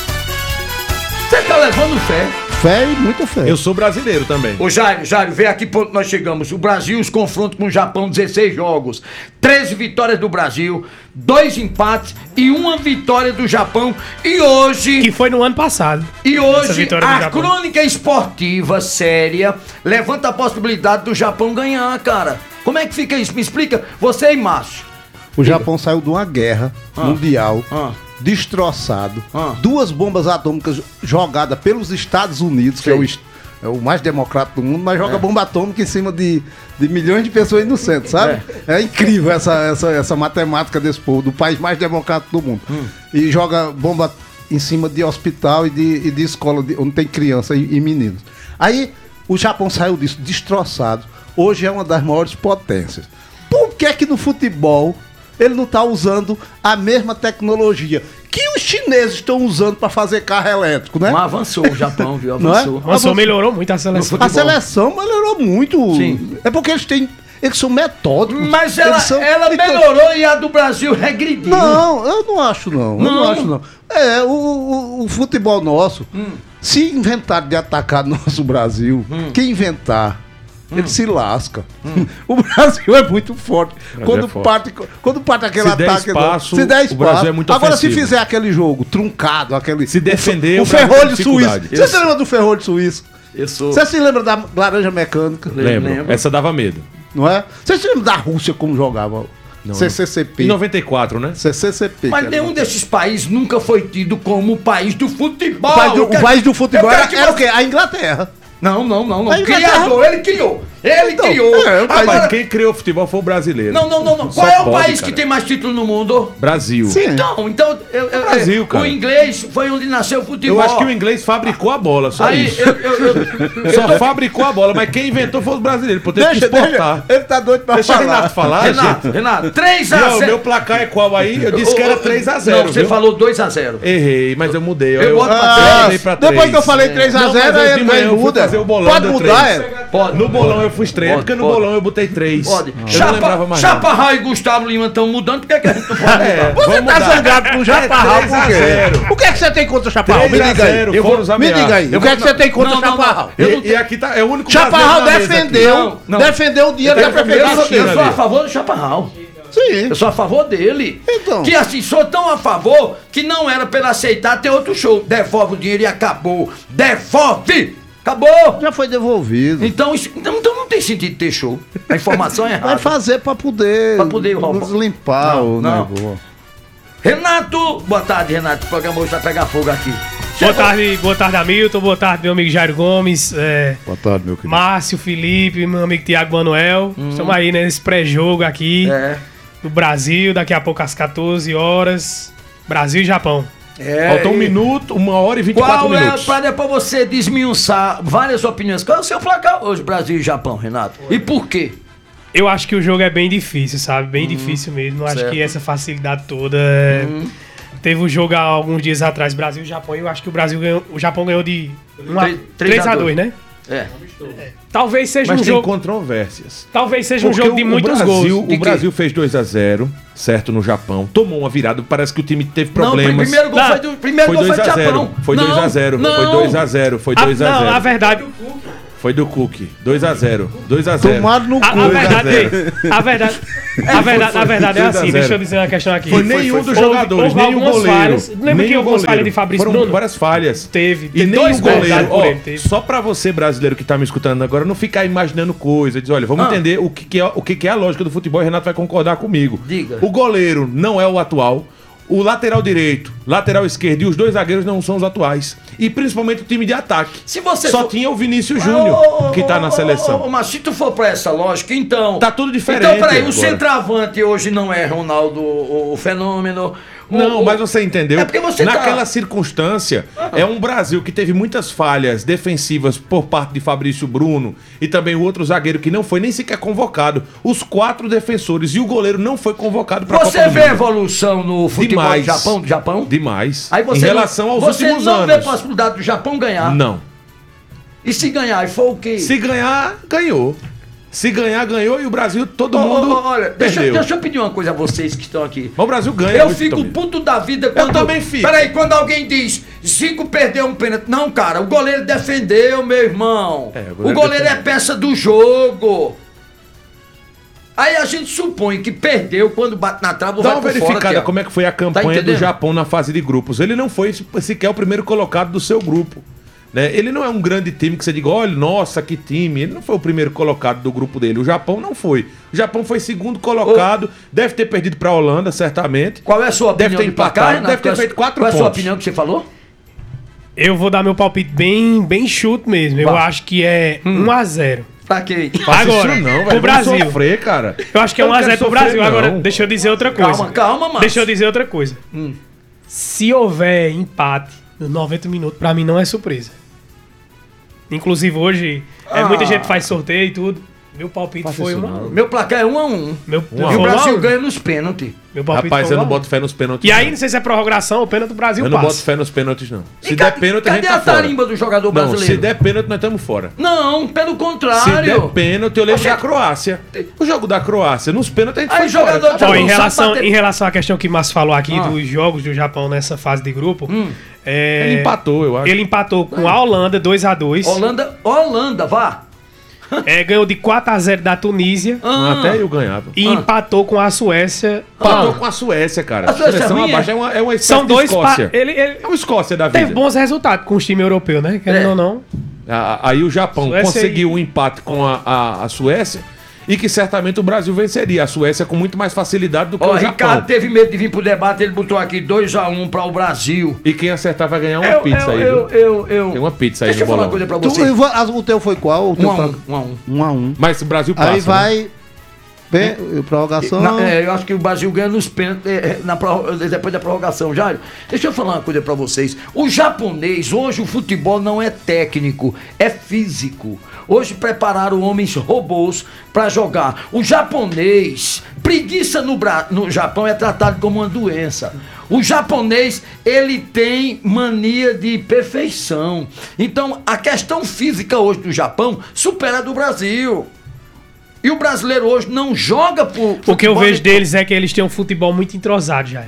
Você tá levando fé. Fé e muita fé. Eu sou brasileiro também. Ô Jairo, Jairo, vê aqui ponto nós chegamos. O Brasil, os confrontos com o Japão, dezesseis jogos. treze vitórias do Brasil, dois empates e uma vitória do Japão. E hoje... Que foi no ano passado. E essa hoje, vitória do a Japão. crônica esportiva séria levanta a possibilidade do Japão ganhar, cara. Como é que fica isso? Me explica. Você e Márcio. O Japão saiu de uma guerra mundial, Ah. destroçado. Ah. Duas bombas atômicas jogadas pelos Estados Unidos, que Sei. é o, est- É o mais democrático do mundo, mas joga é. bomba atômica em cima de, de milhões de pessoas inocentes, sabe? É, é incrível essa, essa, essa matemática desse povo, do país mais democrático do mundo. Hum. E joga bomba em cima de hospital e de, e de escola de, onde tem criança e, e meninos. Aí o Japão saiu disso destroçado. Hoje é uma das maiores potências. Por que que no futebol ele não está usando a mesma tecnologia que os chineses estão usando para fazer carro elétrico, né? Não avançou o Japão, viu? Avançou. É? Avançou, avançou, melhorou muito a seleção. A seleção melhorou muito. Sim. É porque eles têm... Eles são metódicos. Mas ela, são... ela melhorou e a do Brasil regrediu. Não, eu não acho não. não. Eu não acho não. É, o, o, o futebol nosso, hum. se inventar de atacar nosso Brasil, hum. quem inventar, hum. ele se lasca. Hum. O Brasil é muito forte. Quando, é forte. Parte, quando parte aquele se ataque... Der espaço, se der espaço, o Brasil é muito agora ofensivo. Se fizer aquele jogo truncado, aquele... Se defender, o, o ferrolho suíço. Eu... Você se lembra do ferrolho suíço? Eu sou... Você se lembra da laranja mecânica? Lembro. Lembro. Essa dava medo. Não é? Você se lembra da Rússia como jogava? Não, C C C P. Em noventa e quatro, né? C C C P. Mas nenhum desses países nunca foi tido como o país do futebol. O país do, o país do futebol era, era o quê? A Inglaterra. Não, não, não, não. Criador, ele criou. Ele então, criou. É, Agora, quem criou o futebol foi o brasileiro. Não, não, não, não. Qual Só é o pode, país cara. que tem mais título no mundo? Brasil. Sim. Então, então eu, eu, Brasil, eu, cara. O inglês foi onde nasceu o futebol. Eu acho que o inglês fabricou a bola, só Aí, isso. Eu, eu, eu, só fabricou a bola, mas quem inventou foi os brasileiros, por ter deixa, que exportar. Deixa, ele tá doido pra deixa falar. Deixa Renato falar, Renato, gente. Renato, três a zero. Não, meu placar é qual aí? Eu disse que era três a zero. Não, você viu? falou dois a zero. Errei, mas eu mudei. Eu, eu boto pra ah, três. Pra depois que eu falei três a zero, aí ele ganha, muda. Pode mudar, é? Pode. No bolão eu fui estreia, porque no pode. bolão eu botei três. Pode. Eu Chapa, não lembrava mais. Chaparral e Gustavo Lima estão mudando, por que, que a gente não pode É, mudar? Você tá mudar. zangado com o Chaparral, É por quê? O que é que você tem contra o Chaparral? Me diga aí. Eu vou nos Me diga aí. O que é que você tem contra o Chaparral? E aqui tá, é o único Chaparral brasileiro na mesa defendeu, aqui. Não, não. defendeu o dinheiro da Eu, prefeitura. eu sou a favor do Chaparral. Sim. Eu sou a favor dele. Então. Que assim, sou tão a favor que não era pra ele aceitar ter outro show. Devolve o dinheiro e acabou. Devolve! Acabou! Já foi devolvido. Então, isso, então, então não tem sentido ter show. A informação é errada. Vai fazer pra poder, Pra poder roubar. nos limpar Não, o não. negócio. Renato! Boa tarde, Renato. O programa hoje vai pegar fogo aqui. Boa tarde, boa tarde, Hamilton. Boa tarde, meu amigo Jairo Gomes. É, Boa tarde, meu querido. Márcio, Felipe, meu amigo Tiago Manuel. Hum. Estamos aí nesse pré-jogo aqui É. do Brasil, daqui a pouco às quatorze horas. Brasil e Japão. É, Falta um e- minuto, uma hora e vinte e quatro Qual é, minutos. pra depois você desmiuçar várias opiniões, qual é o seu placar hoje, Brasil e Japão, Renato? E por quê? Eu acho que o jogo é bem difícil, sabe? Bem difícil mesmo. Não acho certo. que essa facilidade toda. é- Teve um jogo há alguns dias atrás, Brasil e Japão. E eu acho que o Brasil ganhou. O Japão ganhou de três a dois, né? É. Talvez seja Mas um tem jogo. controvérsias. Talvez seja um Porque jogo de o- muitos o Brasil, gols. De O quê? Brasil fez dois a zero, certo, no Japão. Tomou uma virada, parece que o time teve Não, o problemas. primeiro gol Não, foi do, primeiro Foi gol foi dois do a Japão. zero. Foi dois a zero. Não, Foi não. dois a zero. Foi A, dois a não, a zero. verdade. Foi do Cook. dois a zero. dois a zero. Tomado no cu. A, a verdade, a verdade, a verdade, a verdade é dois a assim. zero. Deixa eu dizer uma questão aqui. Foi nenhum dos Houve- jogadores, houve nem o algumas goleiro. falhas. Lembra nem que o algumas falhas goleiro. de Fabrício Foram Bruno? várias falhas. Teve. E Teve nem dois o gols goleiro. dados por Ó, ele, teve. só pra você, brasileiro que tá me escutando agora, não ficar imaginando coisa. Diz, olha, vamos Ah. entender o que, que é, o que, que é a lógica do futebol e o Renato vai concordar comigo. Diga. O goleiro não é o atual. O lateral direito, lateral esquerdo e os dois zagueiros não são os atuais. E principalmente o time de ataque. Se você Só for- tinha o Vinícius Ô, Júnior, ô, que tá ô, na ô, seleção. ô, Mas se tu for pra essa lógica, então... Tá tudo diferente Então, peraí, o agora. centroavante hoje não é Ronaldo, o, o fenômeno... o- Não, o- mas você entendeu? É porque você tá- Naquela circunstância, é um Brasil que teve muitas falhas defensivas por parte de Fabrício Bruno e também o outro zagueiro que não foi nem sequer convocado. Os quatro defensores e o goleiro não foi convocado para a Copa Você do vê Mundo. evolução no futebol Demais. do Japão, do Japão? Demais. Aí você em relação não, aos você últimos não vê anos. possibilidade do Japão ganhar. Não. E se ganhar, e for o quê? Se ganhar, ganhou. Se ganhar, ganhou e o Brasil, todo Ô, ô, mundo ô, olha, deixa, perdeu. deixa eu pedir uma coisa a vocês que estão aqui. Mas o Brasil ganha. Eu hoje fico também. puto da vida quando... também fico. Peraí, quando alguém diz Zico perdeu um pênalti. Não, cara, o goleiro defendeu, meu irmão. É, o o goleiro goleiro, é defendeu. peça do jogo. Aí a gente supõe que perdeu quando bate na trave ou Dá vai uma por verificada fora, Tiago. como é que foi a campanha do entendendo? Japão na fase de grupos. Ele não foi sequer o primeiro colocado do seu grupo. Né? Ele não é um grande time que você diga, olha, nossa, que time. Ele não foi o primeiro colocado do grupo dele. O Japão não foi. O Japão foi segundo colocado, deve ter perdido para a Holanda, certamente. Qual é a sua opinião Deve ter de placar, empatado, Renato? deve ter Qual é- feito quatro Qual é a sua pontos. opinião que você falou? Eu vou dar meu palpite bem, bem chuto mesmo. Eu Vai. acho que é um a zero. Pra quem? Agora, Isso não, pro velho. Brasil. Vamos sofrer, cara. Eu acho que é Eu um não a zero quero pro Brasil. sofrer, Agora, não. deixa eu dizer outra coisa. Calma, calma, Márcio. Deixa eu dizer outra coisa. Hum. Se houver empate nos noventa minutos, pra mim não é surpresa. Inclusive hoje, é, Ah. muita gente faz sorteio e tudo. Meu palpite Faça foi isso um a não. um. Meu placar é um a um. Meu, Um a E um. o Brasil foi um a um. ganha nos pênaltis. Meu palpite Rapaz, foi eu um não a um. boto fé nos pênaltis. E aí, não. não sei se é prorrogação ou pênalti, o Brasil Eu não boto passa. fé nos pênaltis, não. Se E der cadê- pênalti, a gente cadê tá a fora. tarimba do jogador Não, brasileiro? se der pênalti, nós estamos fora. Não, pelo Se contrário. der pênalti, eu lembro Oxe, da Croácia. O jogo da Croácia, nos pênaltis a gente Aí foi jogador fora. de- Ó, em, Não relação, sabe bater- em relação à questão que o Márcio falou aqui Ah. dos jogos do Japão nessa fase de grupo, é, Ele empatou, eu acho. ele empatou com a Holanda dois a dois, Holanda, Holanda, vá. é, ganhou de quatro a zero da Tunísia Ah. Até eu ganhava. e Ah. empatou com a Suécia. Empatou com a Suécia, cara. A Suécia Seleção é ruim, abaixo é? é uma, é uma espécie São de dois. Pa... Escócia. Ele, ele É uma Escócia da vida. teve bons resultados com os times europeus, né? Querendo É. ou não. Ah, Aí o Japão Suécia conseguiu e- um empate com a, a, a Suécia e que certamente o Brasil venceria. A Suécia com muito mais facilidade do que Ó, o o Japão. Ricardo teve medo de vir pro debate, ele botou aqui dois a um para o Brasil. E quem acertar vai ganhar uma Eu, pizza eu, aí. eu, viu? eu, eu- Tem uma pizza aí Deixa eu no falar uma bolão. coisa pra Tu, você. Ivan, as- o teu foi qual? O teu Um a foi- um, um a um. Um a um. Mas o Brasil passa. Aí né? vai. Bem, prorrogação. Na- é, eu acho que o Brasil ganha nos pênaltis é, na prorro- depois da prorrogação. Jairo, deixa eu falar uma coisa pra vocês. O japonês, hoje o futebol não é técnico, é físico. Hoje prepararam homens robôs pra jogar. O japonês, preguiça no, Bra- no Japão é tratado como uma doença. O japonês, ele tem mania de perfeição. Então, a questão física hoje do Japão supera a do Brasil. E o brasileiro hoje não joga por. O que eu futebol vejo de- deles é que eles têm um futebol muito entrosado, Jairo.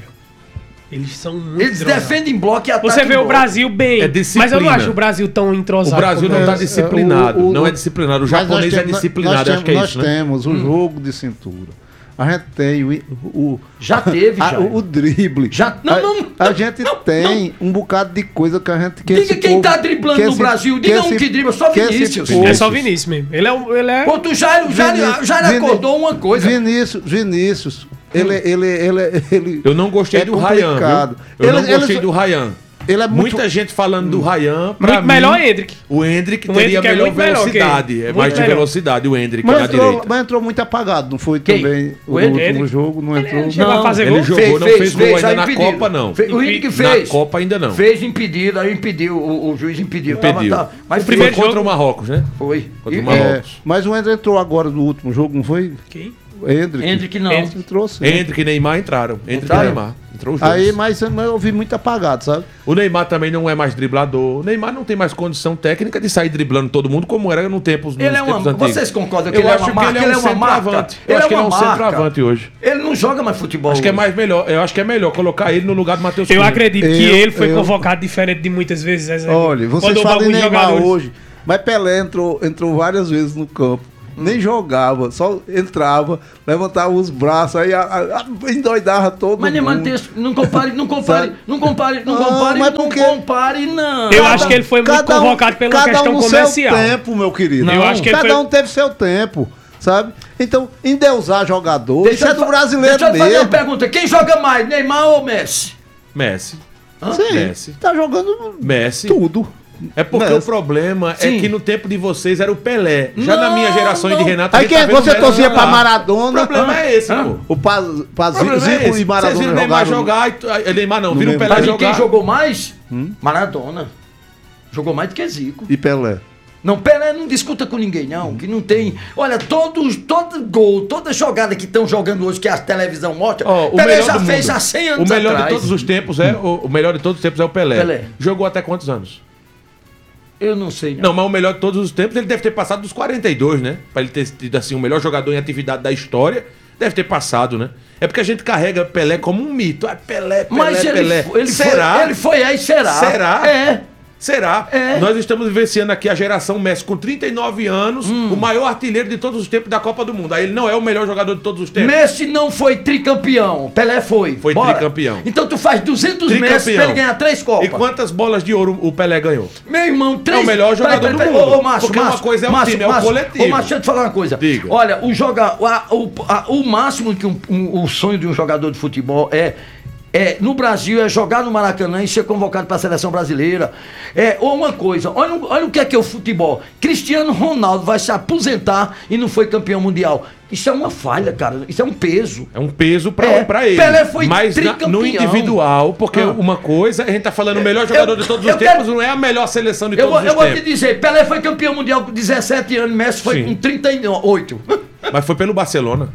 Eles são muito Eles entrosados. defendem bloco e atacam. Você vê o bloco. Brasil bem, É disciplina. mas eu não acho o Brasil tão O entrosado. Brasil como não tá eles. disciplinado. o- o- não é disciplinado. O Mas nós japonês é temos- disciplinado, nós acho que é temos- isso, Nós né? temos o jogo de cintura. A gente tem o. o Já teve, a- já. o, o drible. Já- não, a, não, a não, gente não, tem um bocado de coisa que a gente. Que Diga esse quem povo- tá driblando que no esse- Brasil. Diga que um esse- que dribla, só que esse Vinícius. povo- É só o Vinícius mesmo. Ele é, um- ele é... Pronto, o Jairo, já, Vinícius- já Vini- acordou uma coisa. Vinícius, Vinícius. Ele, ele, ele, ele. Eu não gostei é do Ryan, complicado. viu? Eu Ele- não ele- gostei do Ryan. Ele é muito. Muita gente falando do Ryan. Pra Muito mim, melhor Hendrick. O Hendrick O teria Hendrick é melhor muito melhor que velocidade. ele. É Muito mais de melhor. velocidade o Hendrick Mas na entrou, direita. mas entrou muito apagado, não foi Quem? também O o Hendrick? último jogo, não Ele entrou. chegou a fazer Ele gol. jogou, não fez gol ainda aí na impedido. Copa, não. Fe- O Henrique Na fez. Copa ainda não. Fez impedido, aí impediu. O, o juiz impediu. Impediu. Tava- tá- mas O fez. primeiro Foi contra jogo- o Marrocos, né? Foi. Contra o E- Marrocos. É, mas o Hendrick entrou agora no último jogo, não foi? Quem? O Hendrick. Hendrick não. Hendrick entrou sim. Hendrick e Neymar entraram. Hendrick Entraram? e Neymar. Entrou os dois. Aí, mas mas eu vi muito apagado, sabe? O Neymar também não é mais driblador. O Neymar não tem mais condição técnica de sair driblando todo mundo como era no tempo, nos Ele é uma, tempos antigos. vocês concordam que Eu ele é acho uma que marca? ele é Ele é um uma marca? centroavante. Eu Ele acho é que ele é uma um marca. centroavante hoje. Ele não joga mais futebol. Acho que é hoje. mais melhor. Eu acho que é melhor colocar ele no lugar do Matheus Eu Cunha. acredito que Eu- ele foi eu- convocado diferente de muitas vezes. Zezé. Olha, vocês Quando falam em alguns Neymar jogadores- hoje, mas Pelé entrou, entrou várias vezes no campo. Nem jogava, só entrava, levantava os braços, aí a, a, a, endoidava todo Mas Neymar mundo. tem, não compare, não compare, Sabe? não compare, não Não, compare, mas não porque- compare, não. Eu acho que ele foi muito Cada um- convocado pela cada questão um no comercial. seu tempo, meu querido. Eu acho que ele cada foi- um teve seu tempo, sabe? Então, endeusar jogador, isso eu é te do fa- brasileiro Deixa eu te fazer uma mesmo. pergunta. Quem joga mais, Neymar ou Messi? Messi. Sim, Messi. tá jogando Messi. tudo. É porque Messi. o problema Sim. é que no tempo de vocês era o Pelé. Já na Não, minha geração e de não. Renato... a Aí gente quem tá vendo você o Messi torcia jogar. pra Maradona? O problema é esse, Hã? pô. O Paz, Paz, O problema é Zico esse. e Vocês Maradona viram o Neymar jogaram. jogar... e tu- ah, Neymar não, No viram o mesmo- Pelé Sabe quem jogar... jogou mais? Hum? Maradona. Jogou mais do que Zico. E Pelé. Não, Pelé não discuta com ninguém, não. Que não tem. Olha, todos, todo gol, toda jogada que estão jogando hoje, que a televisão mostra, Ó, o Pelé melhor já do fez mundo. há cem anos O melhor atrás. de todos os tempos é o, o melhor de todos os tempos é o Pelé. Pelé. Jogou até quantos anos? Eu não sei, não. Não, mas o melhor de todos os tempos ele deve ter passado dos quarenta e dois, né? Pra ele ter tido assim o melhor jogador em atividade da história, deve ter passado, né? É porque a gente carrega Pelé como um mito. Ah, Pelé, Pelé, Mas ele, Pelé. foi- ele será? Foi, ele foi aí, será? Será? É. Será? É. Nós estamos vivenciando aqui a geração Messi com trinta e nove anos, Hum. o maior artilheiro de todos os tempos da Copa do Mundo. Aí ele não é o melhor jogador de todos os tempos. Messi não foi tricampeão. Pelé foi. Foi Bora. tricampeão. Então tu faz duzentos Messi pra ele ganhar três Copas. E quantas bolas de ouro o Pelé ganhou? Meu irmão, três... É o melhor jogador do mundo. Ô, ô, Márcio, Porque uma Márcio, coisa é o Márcio, time, é o Márcio, coletivo. Ô, Márcio, deixa eu te falar uma coisa. Diga. Olha, o, joga, o, a- o, a- o máximo que um, um- o sonho de um jogador de futebol é é, no Brasil é jogar no Maracanã e ser convocado para a seleção brasileira. É, ou uma coisa, olha, olha o que é que é o futebol. Cristiano Ronaldo vai se aposentar e não foi campeão mundial. Isso é uma falha, cara. Isso é um peso. É um peso pra, É, pra ele. Pelé foi Mas na- tricampeão. no individual, porque Ah. uma coisa, a gente tá falando o melhor jogador Eu- de todos eu os tempos, quero- não é a melhor seleção de Eu, todos vou- eu os vou te tempos. dizer, Pelé foi campeão mundial com dezessete anos, Messi foi Sim. com trinta e oito. Mas foi pelo Barcelona.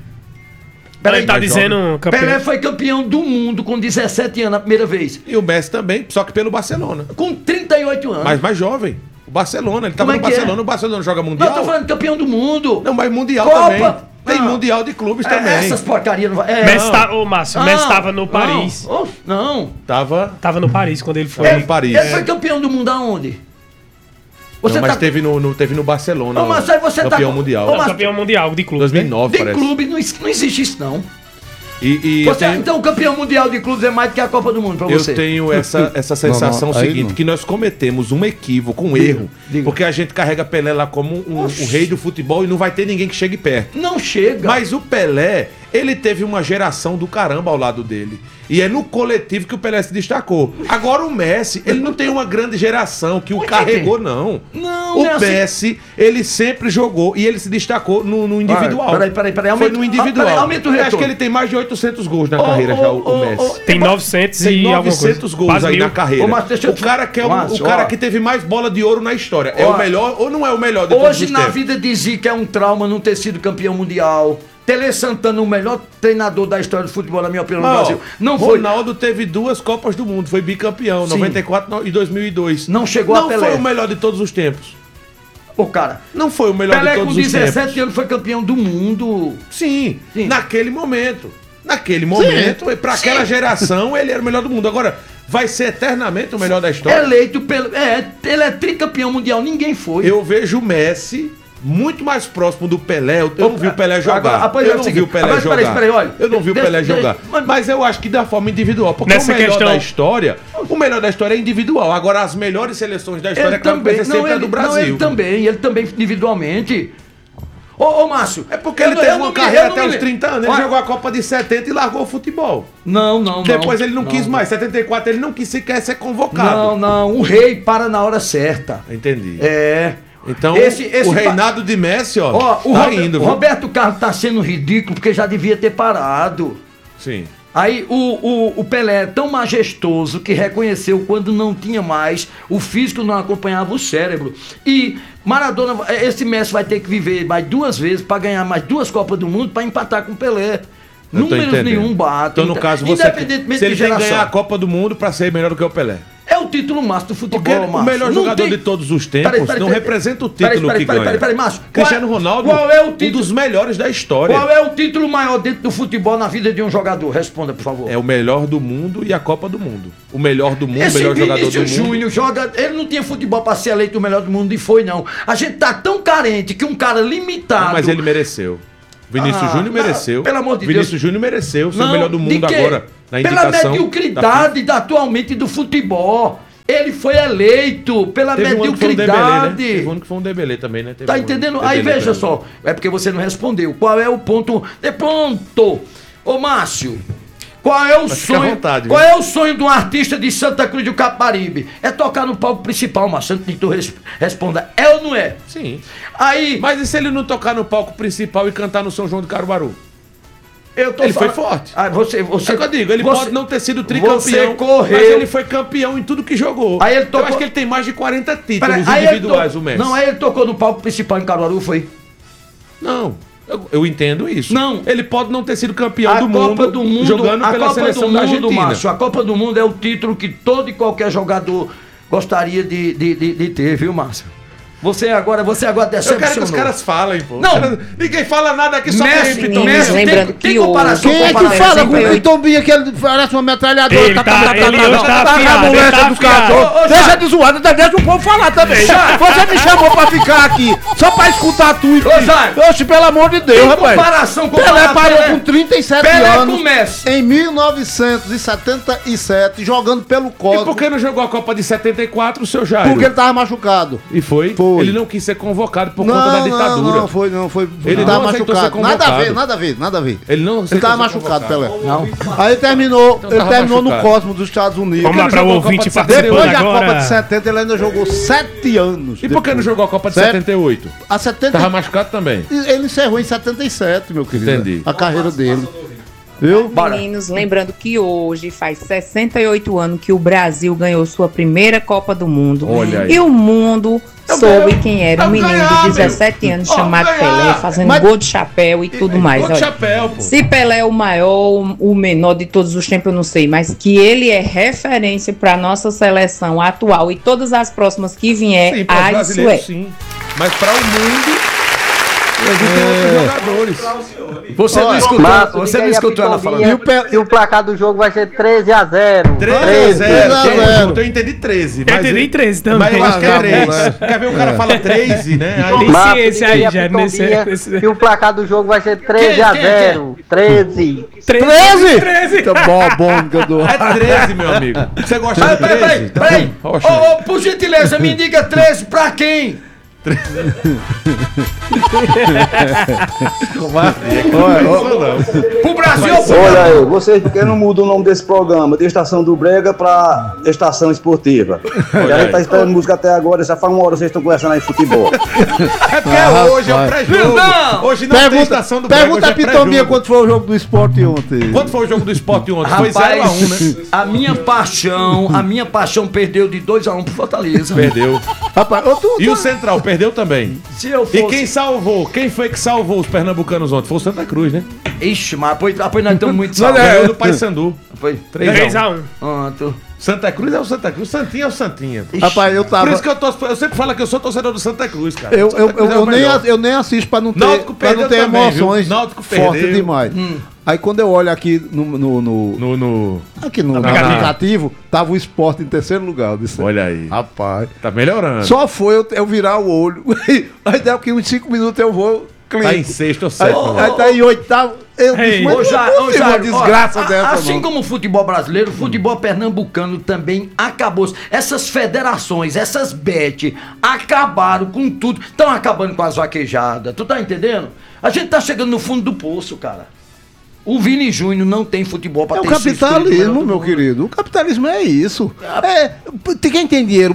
Ele tá mais dizendo jovem. campeão. Pelé foi campeão do mundo com dezessete anos a primeira vez. E o Messi também, só que pelo Barcelona. Com trinta e oito anos. Mas mais jovem. O Barcelona, ele tava Como é no que é? Barcelona, o Barcelona joga Não, mundial. eu tô falando campeão do mundo. Não, mas mundial Copa. também. Tem Ah. mundial de clubes É, também. Essas porcarias não vai. É, Messi não. tá, ô, Márcio, o Messi tava no Paris. Não, oh, não. Tava, Tava no Paris quando ele foi. tava no Paris. Ele foi campeão do mundo aonde? Você Não, mas tá. teve, no, no- teve no Barcelona. Ô, mas aí você tá- campeão Ô, mundial. Não, mas- campeão mundial de clube. dois mil e nove, De parece. clube não, is- não existe isso, não. E, e eu Você, tenho, Então o campeão mundial de clubes é mais do que a Copa do Mundo pra eu você. tenho essa, essa sensação Não, não, aí seguinte, não. que nós cometemos um equívoco, um Diga, erro, diga. porque a gente carrega Pelé lá como um, o rei do futebol e não vai ter ninguém que chegue perto. Não chega. Mas o Pelé, ele teve uma geração do caramba ao lado dele. E é no coletivo que o Pelé se destacou. Agora o Messi, ele não tem uma grande geração que o Por que carregou, tem? não. Não, O não é assim. Messi, ele sempre jogou e ele se destacou no, no individual. Peraí, peraí, peraí. Foi Aumenta, no individual. peraí, aumenta o Eu Acho retorno. que ele tem mais de oitocentos gols na Ô, carreira ô, já, o, ô, o Messi. ô, Tem eu- novecentos Tem e alguma novecentos coisa. gols Quase aí mil. na carreira. Ô, Márcio, deixa eu o te- cara, que é o, Márcio, o cara ó. que teve mais bola de ouro na história. É Ó. o melhor ou não é o melhor de todos Hoje os na tempos? vida de Zica é um trauma não ter sido campeão mundial. Tele Santana, o melhor treinador da história do futebol, na minha opinião, no Mas, ó, Brasil. Não foi. Ronaldo teve duas Copas do Mundo, foi bicampeão, Sim. noventa e quatro e dois mil e dois. Não chegou a Não Pelé. foi o melhor de todos os tempos. Pô, cara. Não foi o melhor Pelé de com todos os tempos. dezessete anos foi campeão do mundo. Sim, Sim. naquele momento. Naquele momento, para aquela geração, ele era o melhor do mundo. Agora, vai ser eternamente o melhor da história? Eleito pelo. É, ele é tricampeão mundial, ninguém foi. Eu vejo o Messi muito mais próximo do Pelé. Eu, eu não vi o Pelé jogar. Agora, após é eu o não seguinte, vi o Pelé agora, jogar. peraí, peraí, olha. eu não vi o Deixa- Pelé deixa- jogar. mas- Mas eu acho que da forma individual. Porque Nessa o melhor questão- da história, o melhor da história é individual. Agora, as melhores seleções da história, Ele é claro que vai também, ser não, sempre a ele, do Brasil. não, ele também, ele também individualmente. Ô, ô Márcio. É porque ele eu- teve eu uma não me- carreira eu não até me- os trinta anos. Ele Olha, jogou a Copa de setenta e largou o futebol. Não, não, não. Depois ele não, não. quis mais. setenta e quatro ele não quis sequer ser convocado. Não, não. O rei para na hora certa. Entendi. É. Então, Esse- esse o pa- reinado de Messi, ó, Ó, o, tá Robe- indo. o viu? Roberto Carlos tá sendo ridículo porque já devia ter parado. Sim. Aí o, o, o Pelé é tão majestoso que reconheceu quando não tinha mais, o físico não acompanhava o cérebro. E Maradona, esse Messi vai ter que viver mais duas vezes para ganhar mais duas Copas do Mundo para empatar com o Pelé. Eu tô Números entendendo. nenhum bate. Então, no caso, você. Independentemente Se ele de tem que geração. ganhar a Copa do Mundo pra ser melhor do que o Pelé. É o título máximo do futebol, Porque o Márcio. melhor Não jogador tem- de todos os tempos Peraí, peraí, não peraí, representa o peraí, título peraí, que peraí, ganha. peraí, peraí, Márcio. Cristiano Qual- Ronaldo, qual é o um título? dos melhores da história. Qual é o título maior dentro do futebol na vida de um jogador? Responda, por favor. É o melhor do mundo e a Copa do Mundo. O melhor do mundo, o Esse melhor jogador do Vinícius mundo. Júnior joga. Ele não tinha futebol pra ser eleito o melhor do mundo e foi, não. A gente tá tão carente que um cara limitado. Ah, mas ele mereceu. Vinícius Ah, Júnior não, mereceu. pelo amor de Vinícius Deus. Júnior mereceu ser Não, o melhor do de mundo quê? agora. Na Pela indicação. mediocridade da, atualmente do futebol. Ele foi eleito pela Teve um ano que foi um Dembélé, né? mediocridade. Teve um ano que foi um Dembélé também, né? Teve Tá um entendendo? Dembélé Aí veja também. só. É porque você não respondeu. Qual é o ponto? De ponto. Ô, Márcio. Qual é o Mas fica à sonho? vontade, qual viu? é o sonho de um artista de Santa Cruz do Caparibe? É tocar no palco principal, Márcio. Antes de tu res- responda, é ou não é? Sim. Aí, Mas e se ele não tocar no palco principal e cantar no São João de Caruaru? eu tô Ele foi falando- forte. Ah, você, você, É o que eu digo, ele você- pode não ter sido tricampeão, Você correu. mas ele foi campeão em tudo que jogou. Aí ele tocou- Eu acho que ele tem mais de quarenta títulos Peraí, aí ele individuais, to- o Messi. Não, aí ele tocou no palco principal em Caruaru, foi? Não, eu, eu entendo isso. Não. Ele pode não ter sido campeão A do Copa mundo, do Mundo, jogando a pela Copa seleção do da Mundo, Argentina. Márcio, a Copa do Mundo é o título que todo e qualquer jogador gostaria de, de, de, de ter, viu, Márcio? Você agora, você agora Eu decepcionou. quero que os caras falem, pô. Não. Os caras- ninguém fala nada aqui, só Messi, tem Piton. Messi, Lembrando tem, que tem o- comparação Quem é que comparação. fala com sempre o Tombinha que ele parece uma metralhadora? Ele tá- ele hoje tá na afiado, ele muleta tá dos afiado. cachorros. Ô, ô, Deixa Jair. de zoada, deixa o povo falar também. Você me chamou pra ficar aqui, só pra escutar tu e Ô, Jair. Oxe, pelo amor de Deus, Tem rapaz. comparação com Pelé Pelé, parou Pelé. com trinta e sete Pelé anos com Messi. em mil novecentos e setenta e sete, jogando pelo E Código, por que não jogou a Copa de setenta e quatro, o seu Jairo? porque ele tava machucado. E foi? Foi. Foi. Ele não quis ser convocado por não, conta da não, ditadura. Não, foi, não, foi. Ele tava não aceitou ser machucado. Nada a convocado. ver, nada a ver, nada a ver. Ele não Ele tava machucado, Pelé. Não. Aí ele terminou, Então ele tava terminou no machucado. Cosmos dos Estados Unidos. Vamos lá ele para o jogou a Copa ouvinte de participando Depois da agora. Copa de setenta, ele ainda jogou sete anos. E por que não depois. jogou a Copa de Certo? setenta e oito? A setenta Tava machucado também. Ele encerrou em setenta e sete, meu querido. Entendi. A carreira dele. Viu? Meninos, lembrando que hoje faz sessenta e oito anos que o Brasil ganhou sua primeira Copa do Mundo. Olha aí. E o mundo soube quem era um eu menino ganhar, de dezessete anos Ó, chamado ganhar. Pelé, fazendo Mas- gol de chapéu e tudo mais. Gol de Olha, chapéu, pô. se Pelé é o maior, o menor de todos os tempos, eu não sei, mas que ele é referência para nossa seleção atual e todas as próximas que vier, Sim, para ah, os isso brasileiros, é. sim. Mas para o mundo, existem outros jogadores. Você não Olha, escutou, Márcio, você liga não aí a escutou ela falando. Pitombinha, E o Pe- que o placar do jogo vai ser treze a zero. treze a treze zero. a zero. Eu entendi treze. Eu entendi treze também. Mas eu acho que é Ah, três. né? Quer ver o cara fala treze, né? Aí, Tem Márcio, ciência liga aí, a já, nesse- Pitombinha, nesse- que o placar do jogo vai ser treze a zero. treze. treze? treze. Tá bom, bom, do... é treze, meu amigo. Você gosta Ah, de peraí, treze? peraí, peraí. Oxe. Ô, ô, por gentileza, me diga treze pra quem? Pro Brasil ou pro... Olha aí, vocês por que não mudam o nome desse programa de Estação do Brega pra Estação Esportiva? E a gente tá esperando música até agora, já faz uma hora vocês estão conversando aí de futebol. É porque Ah, hoje é o rapaz. pré-jogo. Não. Hoje não tem Pergunta, estação do Brega, pergunta hoje a é Pitombinha pré-jogo. quanto foi o jogo do esporte ontem. Quanto foi o jogo do esporte ontem? Foi Rapaz, zero a um, né? a minha paixão, a minha paixão perdeu de dois a um pro Fortaleza. Perdeu. Rapaz, ô, tu, E tu- o Central perdeu também. Se eu E fosse... quem salvou? Quem foi que salvou os pernambucanos ontem? Foi o Santa Cruz, né? Ixi, mas depois, depois nós estamos muito Ganhou salvos. do Paysandu. Foi. três a um. Pronto. Santa Cruz é o Santa Cruz. Santinha é o Santinha. Rapaz, eu tava. Por isso que eu, torço, eu sempre falo que eu sou torcedor do Santa Cruz, cara. Eu, Santa eu, Cruz eu, é o eu, nem, melhor. a- eu nem assisto pra não ter, Náutico pra não perdeu ter também, emoções viu? Náutico fortes perdeu. demais. Aí quando eu olho aqui no. no, no- No, no... aqui no, no Aplicativo. aplicativo, tava o esporte em terceiro lugar. Eu disse, Olha aí. rapaz. Tá melhorando. Só foi eu, eu virar o olho. Aí daqui uns cinco minutos eu vou. Clico. Tá em sexto ou Aí, sétimo. aí tá em oitavo. Eu Ei, disse, mas Ô, Já- não ô, tem Jair, uma desgraça ó, a- dessa, Assim não. como o futebol brasileiro, o futebol pernambucano também acabou. Essas federações, essas bet, acabaram com tudo. Estão acabando com as vaquejadas. Tu tá entendendo? A gente tá chegando no fundo do poço, cara. O Vini Júnior não tem futebol pra É o ter sido escolhido capitalismo, melhor do meu mundo. querido. O capitalismo é isso. É, quem tem dinheiro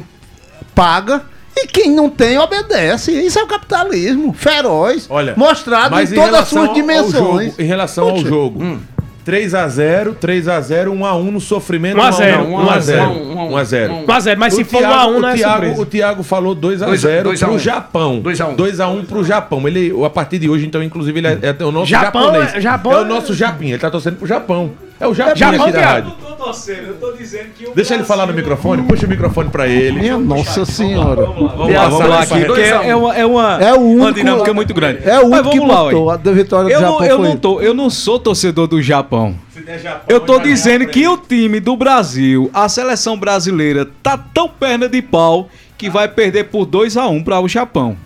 paga e quem não tem obedece. Isso é o capitalismo feroz, Olha, mostrado mas em todas as relação suas ao dimensões. jogo- em relação Poxa. ao jogo, três a zero, três a zero, um a um no sofrimento. um a zero, um a zero. um a zero. um a zero, mas se for um a um, não é o Thiago, surpresa. o Thiago falou dois a Dois- zero dois a pro um. Japão. dois a um. dois a um pro Japão. Ele, a partir de hoje, então, inclusive, ele é, é o nosso Japão japonês. é- Japão é o é- nosso Japinha. Ele tá torcendo pro Japão. É o Japinha Japão, aqui da Thiago. rádio. Eu tô torcendo, eu tô dizendo que o Deixa ele falar no microfone. Puxa o microfone pra ele. Minha nossa senhora. Vamos lá, vamos lá aqui, porque é, é uma, é uma, É o uma único- dinâmica muito grande. É o Mas único que vamos lá, botou ué. a da vitória do Eu, Japão não, eu, foi não ele. tô, eu não sou torcedor do Japão. Eu tô dizendo que o time do Brasil, a seleção brasileira, tá tão perna de pau que vai perder por dois a um para o Japão.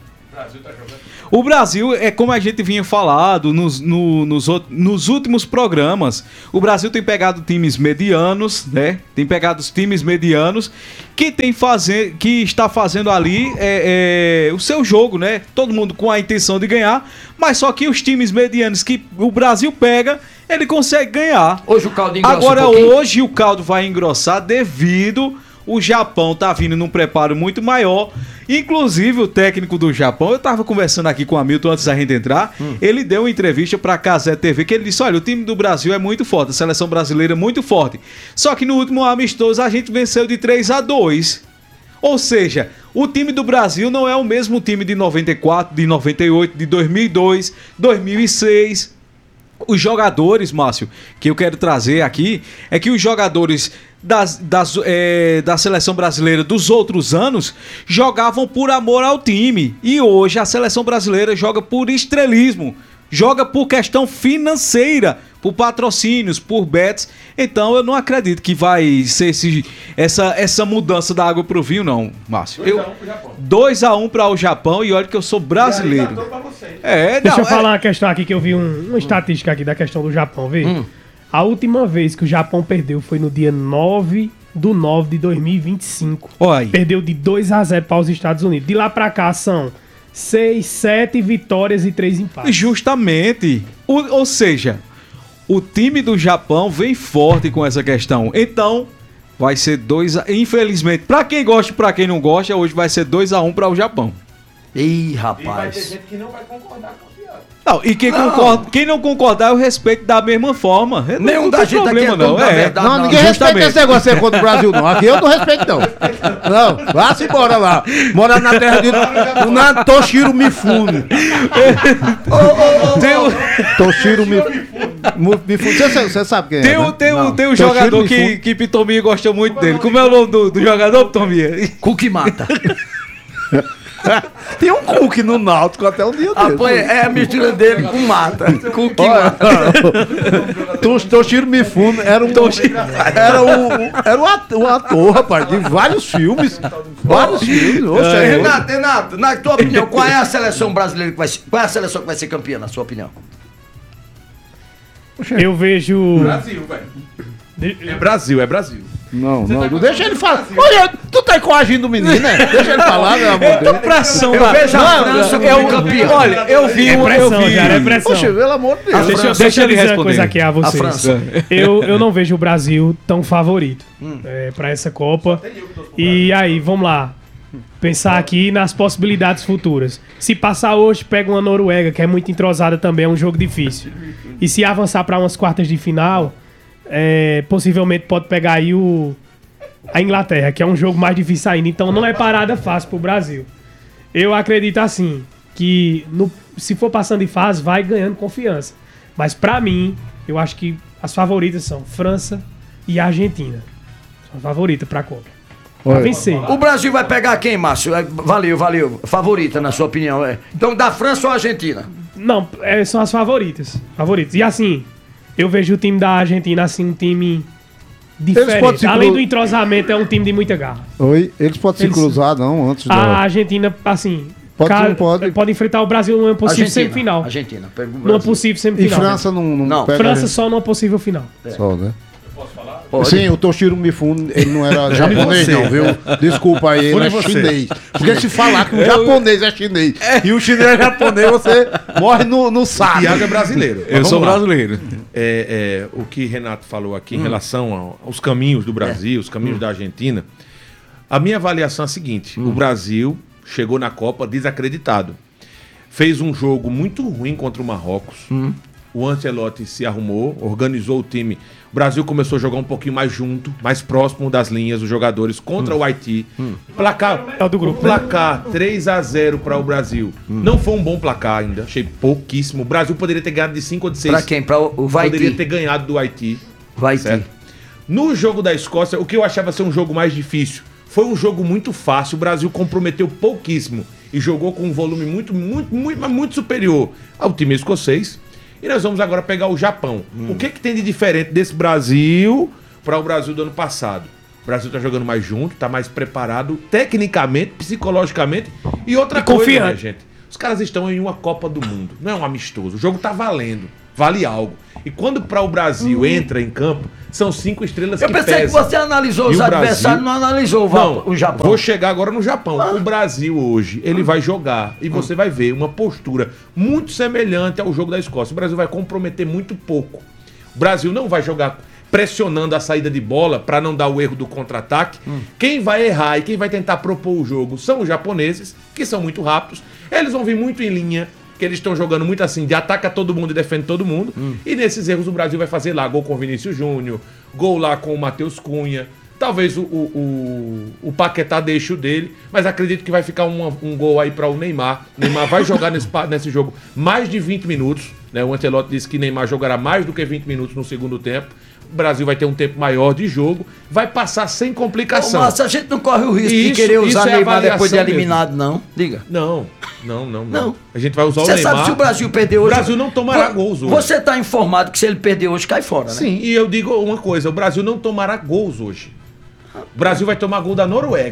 O Brasil, é como a gente vinha falado nos, no- nos, out- nos últimos programas, o Brasil tem pegado times medianos, né? Tem pegado os times medianos que, tem fazer, que está fazendo ali é, é, o seu jogo, né? Todo mundo com a intenção de ganhar, mas só que os times medianos que o Brasil pega, ele consegue ganhar. Hoje o caldo engrossa Agora, um pouquinho. hoje o caldo vai engrossar devido o Japão tá vindo num preparo muito maior. Inclusive, o técnico do Japão, eu tava conversando aqui com o Hamilton antes da gente entrar, ele deu uma entrevista pra Cazé T V que ele disse, olha, o time do Brasil é muito forte, a seleção brasileira é muito forte. Só que no último amistoso a gente venceu de três a dois. Ou seja, o time do Brasil não é o mesmo time de noventa e quatro, de noventa e oito, de dois mil e dois, dois mil e seis. Os jogadores, Márcio, que eu quero trazer aqui, é que os jogadores das, das, é, da seleção brasileira dos outros anos jogavam por amor ao time. E hoje a seleção brasileira joga por estrelismo, joga por questão financeira, por patrocínios, por bets. Então eu não acredito que vai ser esse, essa, essa mudança da água pro vinho, não, Márcio. dois a um para o Japão e olha que eu sou brasileiro. É, Deixa não, eu falar é- uma questão aqui que eu vi um- uma estatística aqui da questão do Japão, vê? A última vez que o Japão perdeu foi no dia nove do nove de dois mil e vinte e cinco. Olha aí. Perdeu de dois a zero para os Estados Unidos. De lá pra cá são seis, sete vitórias e três empates. Justamente. O, ou seja, o time do Japão vem forte com essa questão. Então, vai ser dois a... Infelizmente, pra quem gosta e pra quem não gosta, hoje vai ser dois a um para o Japão. Ih, E vai ter rapaz. gente que não vai concordar com a piada. Não, e quem, Não. Concorda, quem não concordar, eu respeito da mesma forma. Não- Nenhum não da tem gente aqui problema, é dono não. da É. verdade. Não, não, ninguém respeita justamente. esse negócio aí contra o Brasil, não. Aqui eu não respeito, não. Não, vá-se embora lá. Morar na terra de na Toshiro Mifune. Tem um, Toshiro Mifune. Você, você sabe quem é, tem um, né? tem um, Não. tem um Toshiro jogador Mifune. que, que Pitomia gosta muito dele. Como é o nome do, do jogador, Pitomia? Cuque mata. Tem um Cook no Náutico até um dia desse. Apanha, é a mistura dele com mata. Cuque Olha, mata. Tos- Toshiro Mifune era um era um, era um ator, um ator, rapaz, de vários filmes. Vários filmes. Ou seja, Renato, Renato, na tua opinião, qual é a seleção brasileira que vai ser, qual é a seleção que vai ser campeã, na sua opinião? Eu vejo. Brasil, velho. É Brasil, é Brasil. Não, não, não deixa ele falar. Olha, tu tá coagindo o menino, né? Deixa ele falar, meu amor de Deus. Pressão Eu da- vejo a Não, França eu- como campeã. Olha, eu vi, É eu pressão, vi. cara, é pressão. Poxa, pelo amor de Deus. Deixa, eu- Deixa deixa eu ele dizer uma responder. coisa aqui a vocês. A França. Eu, eu não vejo o Brasil tão favorito é, para essa Copa. E aí, vamos lá. Pensar aqui nas possibilidades futuras. Se passar hoje, pega uma Noruega, que é muito entrosada também, é um jogo difícil. E se avançar para umas quartas de final, é, possivelmente pode pegar aí o, a Inglaterra, que é um jogo mais difícil ainda. Então não é parada fácil pro Brasil. Eu acredito assim, que no, se for passando de fase, vai ganhando confiança. Mas pra mim, eu acho que as favoritas são França e Argentina. São as favoritas pra Copa. Pra vencer. O Brasil vai pegar quem, Márcio? É, Valeu, valeu. Favorita, na sua opinião, é. Então, da França ou Argentina? Não, é, são as favoritas. Favoritas. E assim, eu vejo o time da Argentina assim, um time Eles diferente. podem se Além cru- do entrosamento, é um time de muita garra. Oi, eles podem Eles- se cruzar, não, antes A da... Argentina, assim, Pode, ca- não pode. pode enfrentar o Brasil numa possível Argentina. semifinal. Argentina. Pega o Numa Brasil. possível E semifinal. França não, não, Não, pega a França gente só numa possível final. só, né? Pode. Sim, o Toshiro Mifune, ele não era japonês, você. não, viu? Desculpa aí, ele Fune é você. chinês. Porque se falar que o japonês é chinês e o chinês é japonês, você morre no, no saco. Thiago é brasileiro. Mas Eu sou vamos lá. brasileiro. É, é, o que Renato falou aqui em relação ao- aos caminhos do Brasil, os caminhos da Argentina, a minha avaliação é a seguinte: o Brasil chegou na Copa desacreditado. Fez um jogo muito ruim contra o Marrocos. O Ancelotti se arrumou, organizou o time. O Brasil começou a jogar um pouquinho mais junto, mais próximo das linhas, os jogadores contra o Haiti. Placar, É o do grupo, o placar três a zero para o Brasil. Não foi um bom placar ainda, achei pouquíssimo. O Brasil poderia ter ganhado de cinco ou de seis. Pra quem? Pra o, o Poderia Haiti. ter ganhado do Haiti. Vai Certo? ter. No jogo da Escócia, o que eu achava ser um jogo mais difícil, foi um jogo muito fácil. O Brasil comprometeu pouquíssimo e jogou com um volume muito, muito, muito, mas muito superior ao time escocês. E nós vamos agora pegar o Japão. O que, que tem de diferente desse Brasil para o Brasil do ano passado? O Brasil está jogando mais junto, está mais preparado tecnicamente, psicologicamente e outra E coisa, confiante. né, gente? Os caras estão em uma Copa do Mundo, não é um amistoso. O jogo tá valendo, vale algo. E quando para o Brasil entra em campo, são cinco estrelas Eu que pensei que pesam. você analisou E os o Brasil- adversários, não analisou o, Não, Vapa- o Japão. vou chegar agora no Japão. O Brasil hoje, ele vai jogar e você vai ver uma postura muito semelhante ao jogo da Escócia. O Brasil vai comprometer muito pouco. O Brasil não vai jogar pressionando a saída de bola para não dar o erro do contra-ataque. Quem vai errar e quem vai tentar propor o jogo são os japoneses, que são muito rápidos. Eles vão vir muito em linha, que eles estão jogando muito assim, de ataca todo mundo e defende todo mundo. E nesses erros o Brasil vai fazer lá gol com o Vinícius Júnior, gol lá com o Matheus Cunha. Talvez o, o, o, o Paquetá deixe o dele, mas acredito que vai ficar um, um gol aí para o Neymar. O Neymar vai jogar nesse, pa- nesse jogo mais de vinte minutos. Né? O Ancelotti disse que Neymar jogará mais do que vinte minutos no segundo tempo. O Brasil vai ter um tempo maior de jogo, vai passar sem complicação. Ô, Márcio, a gente não corre o risco de Isso- querer isso usar é Neymar depois de avaliação eliminado, não. Diga. Não, não, não, não. Não. A gente vai usar o Você Neymar. sabe se o Brasil perder hoje... O Brasil não tomará Vo- gols hoje. Você tá informado que se ele perder hoje, cai fora, né? Sim, e eu digo uma coisa, o Brasil não tomará gols hoje. O Brasil vai tomar gol da Noruega.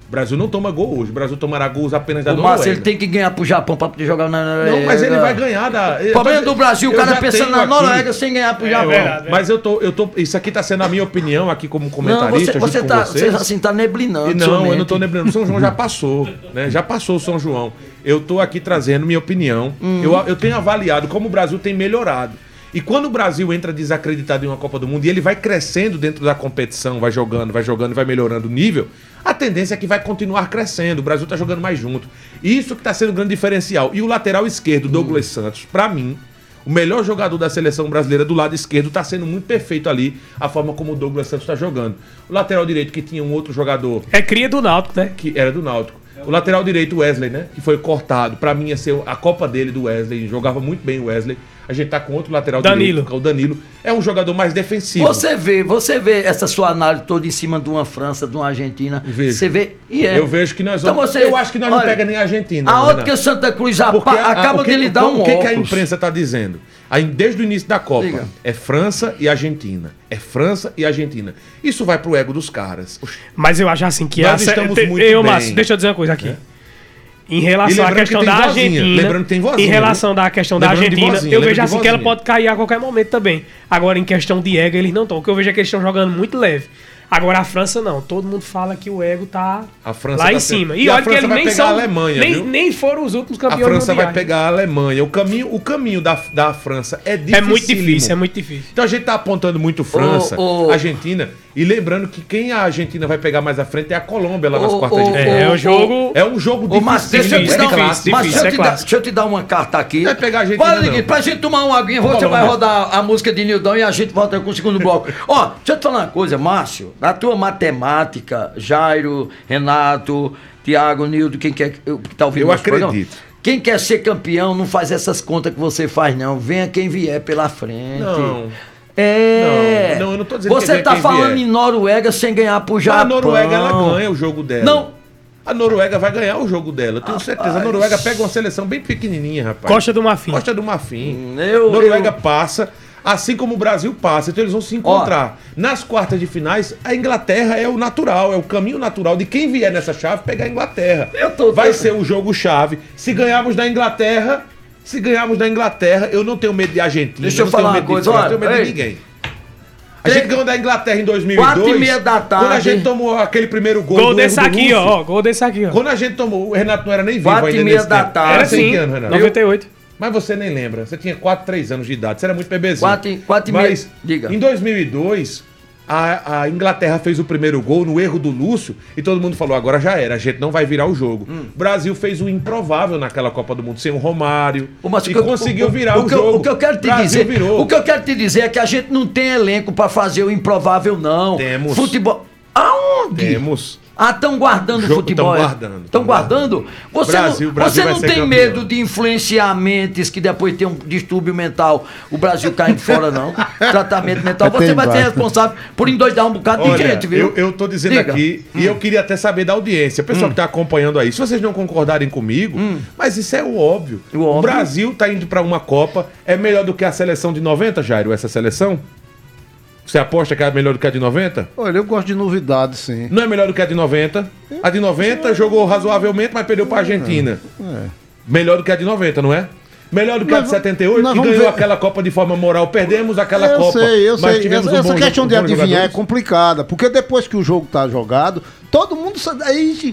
O Brasil não toma gol hoje. O Brasil tomará gols apenas da O Noruega. Márcio, ele tem que ganhar pro Japão pra poder jogar na Noruega. Não, mas ele vai ganhar da... O problema do Brasil, o Eu cara já pensando tenho na aqui- Noruega sem ganhar pro É, Japão. verdade, mas eu tô, eu tô... Isso aqui tá sendo a minha opinião aqui como Não, comentarista você, você, junto tá, com vocês. você assim tá neblinando. E sua não, eu não mente. tô lembrando. O São João já passou, né? Já passou o São João. Eu tô aqui trazendo minha opinião. Hum. Eu, eu tenho avaliado como o Brasil tem melhorado. E quando o Brasil entra desacreditado em uma Copa do Mundo e ele vai crescendo dentro da competição, vai jogando, vai jogando, vai melhorando o nível, a tendência é que vai continuar crescendo. O Brasil tá jogando mais junto. Isso que tá sendo um grande diferencial. E o lateral esquerdo, Douglas Santos, pra mim, o melhor jogador da seleção brasileira do lado esquerdo tá sendo muito perfeito ali, a forma como o Douglas Santos tá jogando. O lateral direito, que tinha um outro jogador... É cria do Náutico, né? Que era do Náutico. O lateral direito, Wesley, né? Que foi cortado. Pra mim ia ser a Copa dele do Wesley. Jogava muito bem o Wesley. A gente tá com outro lateral Danilo. direito, que é o Danilo. É um jogador mais defensivo. Você vê, você vê essa sua análise toda em cima de uma França, de uma Argentina. Vejo. Você vê e é. Eu vejo que nós Então vamos... você- eu acho que nós não olha, pega nem a Argentina. A Renato. ótica Santa Cruz apa- Porque a- acaba o que- de lhe dar um O que, que a óculos. imprensa está dizendo? Aí, desde o início da Copa, Diga. é França e Argentina. É França e Argentina. Isso vai pro ego dos caras. Oxi. Mas eu acho assim que Nós a estamos te- muito eu, bem. Márcio, deixa eu dizer uma coisa aqui. É. Em E relação à lembrando questão que tem da vozinha, Argentina, lembrando que tem vozinha, em relação viu? da questão da Lembrando de Argentina, vozinha, eu lembra vejo de assim que ela vozinha. pode cair a qualquer momento também. Agora, em questão de ego, eles não estão. Porque eu vejo é que eles estão jogando muito leve. Agora a França não. Todo mundo fala que o ego tá A França lá tá em sendo- cima. E E, a olha que França eles vai nem pegar são. a Alemanha, nem, viu? nem foram os últimos A campeões França vai mundiais. pegar a Alemanha. O caminho, o caminho da, da França é difícil. É muito difícil, é muito difícil. Então a gente tá apontando muito França, Ô, ô. Argentina, e lembrando que quem a Argentina vai pegar mais à frente é a Colômbia lá nas Ô, quartas ô, de ô, final. É, o jogo. É um jogo Ô, difícil. Márcio, deixa eu te é dar, um, clássico. Márcio, deixa eu é te dar- clássico. deixa eu te dar uma carta aqui. Não vai pegar a Argentina, Olha, Liguinho, não. pra gente tomar uma aguinha, você Colômbia. vai rodar a música de Nildão e a gente volta com o segundo bloco. Ó, deixa eu te falar uma coisa, Márcio. Na tua matemática, Jairo, Renato, Tiago, Nildo, quem quer que tá ouvindo Eu nosso programa, acredito. quem quer ser campeão não faz essas contas que você faz, não. Venha quem vier pela frente. Não. É. Não, não, eu não tô dizendo Você que venha tá quem falando vier. em Noruega sem ganhar pro Japão. A Noruega, ela ganha o jogo dela. Não. A Noruega vai ganhar o jogo dela, eu tenho certeza. A Noruega pega uma seleção bem pequenininha, rapaz. Costa do Marfim. Costa do Marfim. Hum, eu- Noruega eu- passa, assim como o Brasil passa. Então eles vão se encontrar. Nas quartas de finais, a Inglaterra é o natural, é o caminho natural de quem vier nessa chave pegar a Inglaterra. Eu tô- Vai eu- ser o jogo-chave. Se ganharmos da Inglaterra, se ganharmos da Inglaterra, eu não tenho medo de Argentina. Deixa eu não falar tenho uma medo de coisa, França, olha, não tenho medo de ei. ninguém. A gente ganhou da Inglaterra em dois mil e dois. Quatro e meia da tarde. Quando a gente tomou aquele primeiro gol Gol do desse erro do aqui, Lúcio. ó. Gol desse aqui, ó. Quando a gente tomou, o Renato não era nem vivo Quatro ainda e meia nesse da tempo. tarde. Era Você tem sim. que ano, Renato? noventa e oito. Mas você nem lembra. Você tinha quatro, três anos de idade. Você era muito bebezinho. Quatro e- quatro e meia- Mas, diga. em dois mil e dois, a, a Inglaterra fez o primeiro gol no erro do Lúcio e todo mundo falou, agora já era, a gente não vai virar o jogo. Hum. O Brasil fez o improvável naquela Copa do Mundo, sem o Romário. Ô, Márcio, e o que eu- conseguiu o- virar o, o que eu- jogo. O que eu quero te Brasil dizer, virou. o que eu quero te dizer é que a gente não tem elenco pra fazer o improvável, não. Temos. Futebol. Aonde? Temos. Ah, estão guardando o Jogo- futebol. tão é? guardando, Estão tão guardando? Você Brasil- não, Brasil você vai não ser tem campeão. medo de influenciar mentes que depois tem um distúrbio mental, o Brasil caindo fora, não? Tratamento mental. Você Tem vai ser vários. responsável por endoidar um bocado de Olha, gente, viu? eu, eu tô dizendo Diga. aqui, e eu queria até saber da audiência, o pessoal que tá acompanhando aí, se vocês não concordarem comigo, mas isso é o óbvio. O óbvio. Brasil tá indo pra uma Copa, é melhor do que a seleção de noventa, Jairo, essa seleção? Você aposta que é melhor do que a de noventa? Olha, eu gosto de novidade, sim. Não é melhor do que a de noventa? A de noventa jogou razoavelmente, mas perdeu pra Argentina. É. Melhor do que a de noventa, não é? Melhor do que a Nós de va- setenta e oito, nós que vamos ganhou ver- aquela Copa de forma moral. Perdemos aquela eu Copa. sei, eu mas sei. tivemos Essa, um essa bom questão jo- de bons adivinhar é jogadores. complicada, porque depois que o jogo tá jogado, todo mundo sabe. Aí